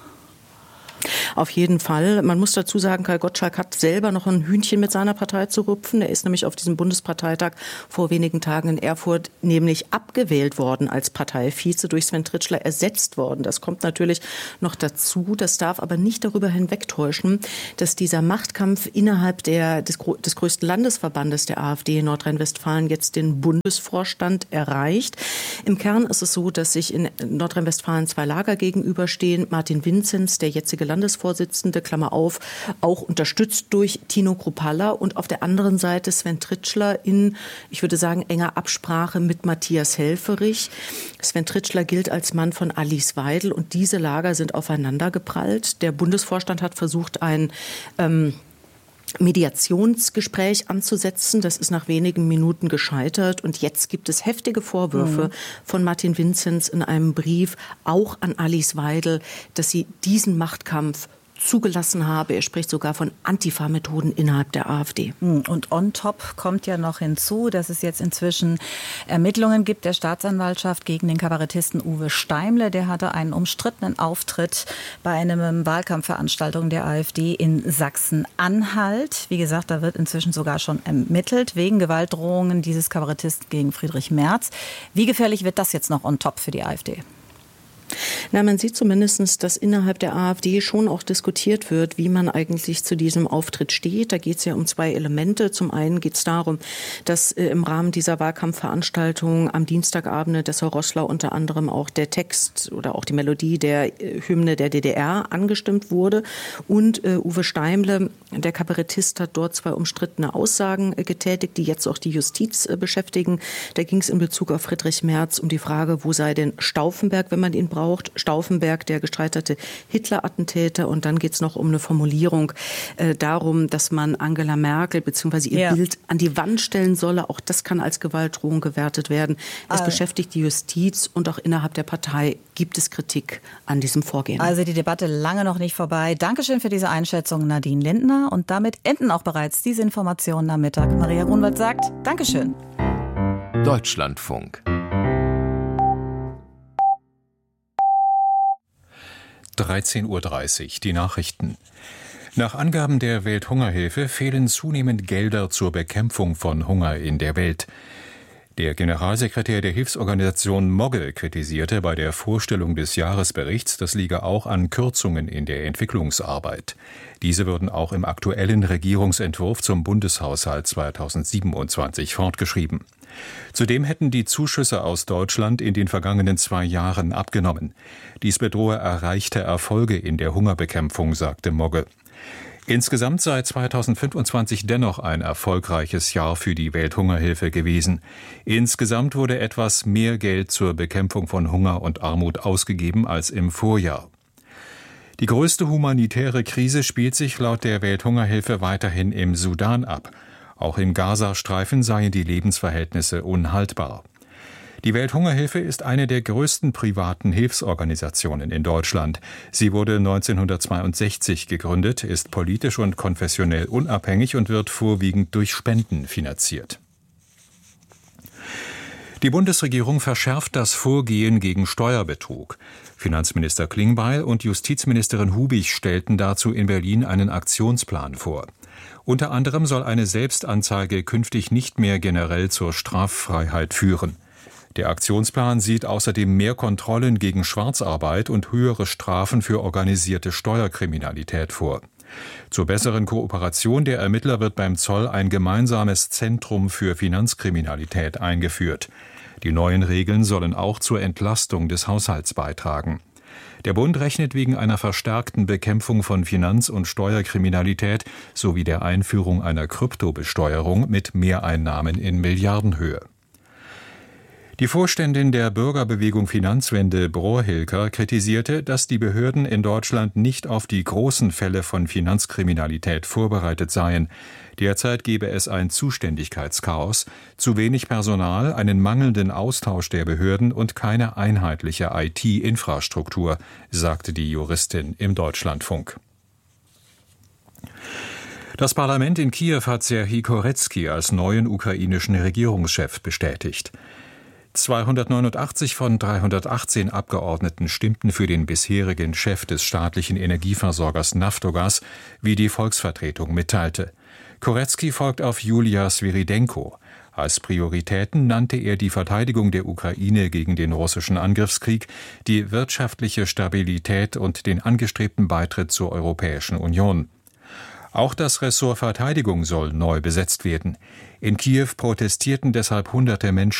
Auf jeden Fall. Man muss dazu sagen, Kai Gottschalk hat selber noch ein Hühnchen mit seiner Partei zu rupfen. Er ist nämlich auf diesem Bundesparteitag vor wenigen Tagen in Erfurt nämlich abgewählt worden als Parteivize, durch Sven Tritschler ersetzt worden. Das kommt natürlich noch dazu. Das darf aber nicht darüber hinwegtäuschen, dass dieser Machtkampf innerhalb der, des, des größten Landesverbandes der AfD in Nordrhein-Westfalen jetzt den Bundesvorstand erreicht. Im Kern ist es so, dass sich in Nordrhein-Westfalen zwei Lager gegenüberstehen. Martin Vinzenz, der jetzige Landesvorsitzende, Klammer auf, auch unterstützt durch Tino Kruppalla, und auf der anderen Seite Sven Tritschler in, ich würde sagen, enger Absprache mit Matthias Helfferich. Sven Tritschler gilt als Mann von Alice Weidel, und diese Lager sind aufeinander geprallt. Der Bundesvorstand hat versucht, ein ähm, Mediationsgespräch anzusetzen. Das ist nach wenigen Minuten gescheitert. Und jetzt gibt es heftige Vorwürfe mhm. von Martin Vinzenz in einem Brief auch an Alice Weidel, dass sie diesen Machtkampf zugelassen habe. Er spricht sogar von Antifa-Methoden innerhalb der AfD. Und on top kommt ja noch hinzu, dass es jetzt inzwischen Ermittlungen gibt der Staatsanwaltschaft gegen den Kabarettisten Uwe Steimle. Der hatte einen umstrittenen Auftritt bei einer Wahlkampfveranstaltung der AfD in Sachsen-Anhalt. Wie gesagt, da wird inzwischen sogar schon ermittelt wegen Gewaltdrohungen dieses Kabarettisten gegen Friedrich Merz. Wie gefährlich wird das jetzt noch on top für die AfD? Na, man sieht zumindest, dass innerhalb der AfD schon auch diskutiert wird, wie man eigentlich zu diesem Auftritt steht. Da geht es ja um zwei Elemente. Zum einen geht es darum, dass äh, im Rahmen dieser Wahlkampfveranstaltung am Dienstagabend des Herr Rosslau unter anderem auch der Text oder auch die Melodie der äh, Hymne der D D R angestimmt wurde. Und äh, Uwe Steimle, der Kabarettist, hat dort zwei umstrittene Aussagen äh, getätigt, die jetzt auch die Justiz äh, beschäftigen. Da ging es in Bezug auf Friedrich Merz um die Frage, wo sei denn Stauffenberg, wenn man ihn braucht. Stauffenberg, der gestreitete Hitler-Attentäter. Und dann geht es noch um eine Formulierung äh, darum, dass man Angela Merkel bzw. ihr ja. Bild an die Wand stellen solle. Auch das kann als Gewaltdrohung gewertet werden. Es also. beschäftigt die Justiz, und auch innerhalb der Partei gibt es Kritik an diesem Vorgehen. Also die Debatte lange noch nicht vorbei. Dankeschön für diese Einschätzung, Nadine Lindner. Und damit enden auch bereits diese Informationen am Mittag. Maria Grunwald sagt Dankeschön. Deutschlandfunk. dreizehn Uhr dreißig, die Nachrichten. Nach Angaben der Welthungerhilfe fehlen zunehmend Gelder zur Bekämpfung von Hunger in der Welt. Der Generalsekretär der Hilfsorganisation Mogge kritisierte bei der Vorstellung des Jahresberichts, das liege auch an Kürzungen in der Entwicklungsarbeit. Diese würden auch im aktuellen Regierungsentwurf zum Bundeshaushalt zweitausendsiebenundzwanzig fortgeschrieben. Zudem hätten die Zuschüsse aus Deutschland in den vergangenen zwei Jahren abgenommen. Dies bedrohe erreichte Erfolge in der Hungerbekämpfung, sagte Mogge. Insgesamt sei zweitausendfünfundzwanzig dennoch ein erfolgreiches Jahr für die Welthungerhilfe gewesen. Insgesamt wurde etwas mehr Geld zur Bekämpfung von Hunger und Armut ausgegeben als im Vorjahr. Die größte humanitäre Krise spielt sich laut der Welthungerhilfe weiterhin im Sudan ab. Auch im Gazastreifen seien die Lebensverhältnisse unhaltbar. Die Welthungerhilfe ist eine der größten privaten Hilfsorganisationen in Deutschland. Sie wurde neunzehnhundertzweiundsechzig gegründet, ist politisch und konfessionell unabhängig und wird vorwiegend durch Spenden finanziert. Die Bundesregierung verschärft das Vorgehen gegen Steuerbetrug. Finanzminister Klingbeil und Justizministerin Hubig stellten dazu in Berlin einen Aktionsplan vor. Unter anderem soll eine Selbstanzeige künftig nicht mehr generell zur Straffreiheit führen. Der Aktionsplan sieht außerdem mehr Kontrollen gegen Schwarzarbeit und höhere Strafen für organisierte Steuerkriminalität vor. Zur besseren Kooperation der Ermittler wird beim Zoll ein gemeinsames Zentrum für Finanzkriminalität eingeführt. Die neuen Regeln sollen auch zur Entlastung des Haushalts beitragen. Der Bund rechnet wegen einer verstärkten Bekämpfung von Finanz- und Steuerkriminalität sowie der Einführung einer Kryptobesteuerung mit Mehreinnahmen in Milliardenhöhe. Die Vorständin der Bürgerbewegung Finanzwende, Brohr-Hilker, kritisierte, dass die Behörden in Deutschland nicht auf die großen Fälle von Finanzkriminalität vorbereitet seien. Derzeit gebe es ein Zuständigkeitschaos, zu wenig Personal, einen mangelnden Austausch der Behörden und keine einheitliche I T-Infrastruktur, sagte die Juristin im Deutschlandfunk. Das Parlament in Kiew hat Serhij Korecki als neuen ukrainischen Regierungschef bestätigt. zweihundertneunundachtzig von dreihundertachtzehn Abgeordneten stimmten für den bisherigen Chef des staatlichen Energieversorgers Naftogaz, wie die Volksvertretung mitteilte. Korecki folgt auf Julia Sviridenko. Als Prioritäten nannte er die Verteidigung der Ukraine gegen den russischen Angriffskrieg, die wirtschaftliche Stabilität und den angestrebten Beitritt zur Europäischen Union. Auch das Ressort Verteidigung soll neu besetzt werden. In Kiew protestierten deshalb hunderte Menschen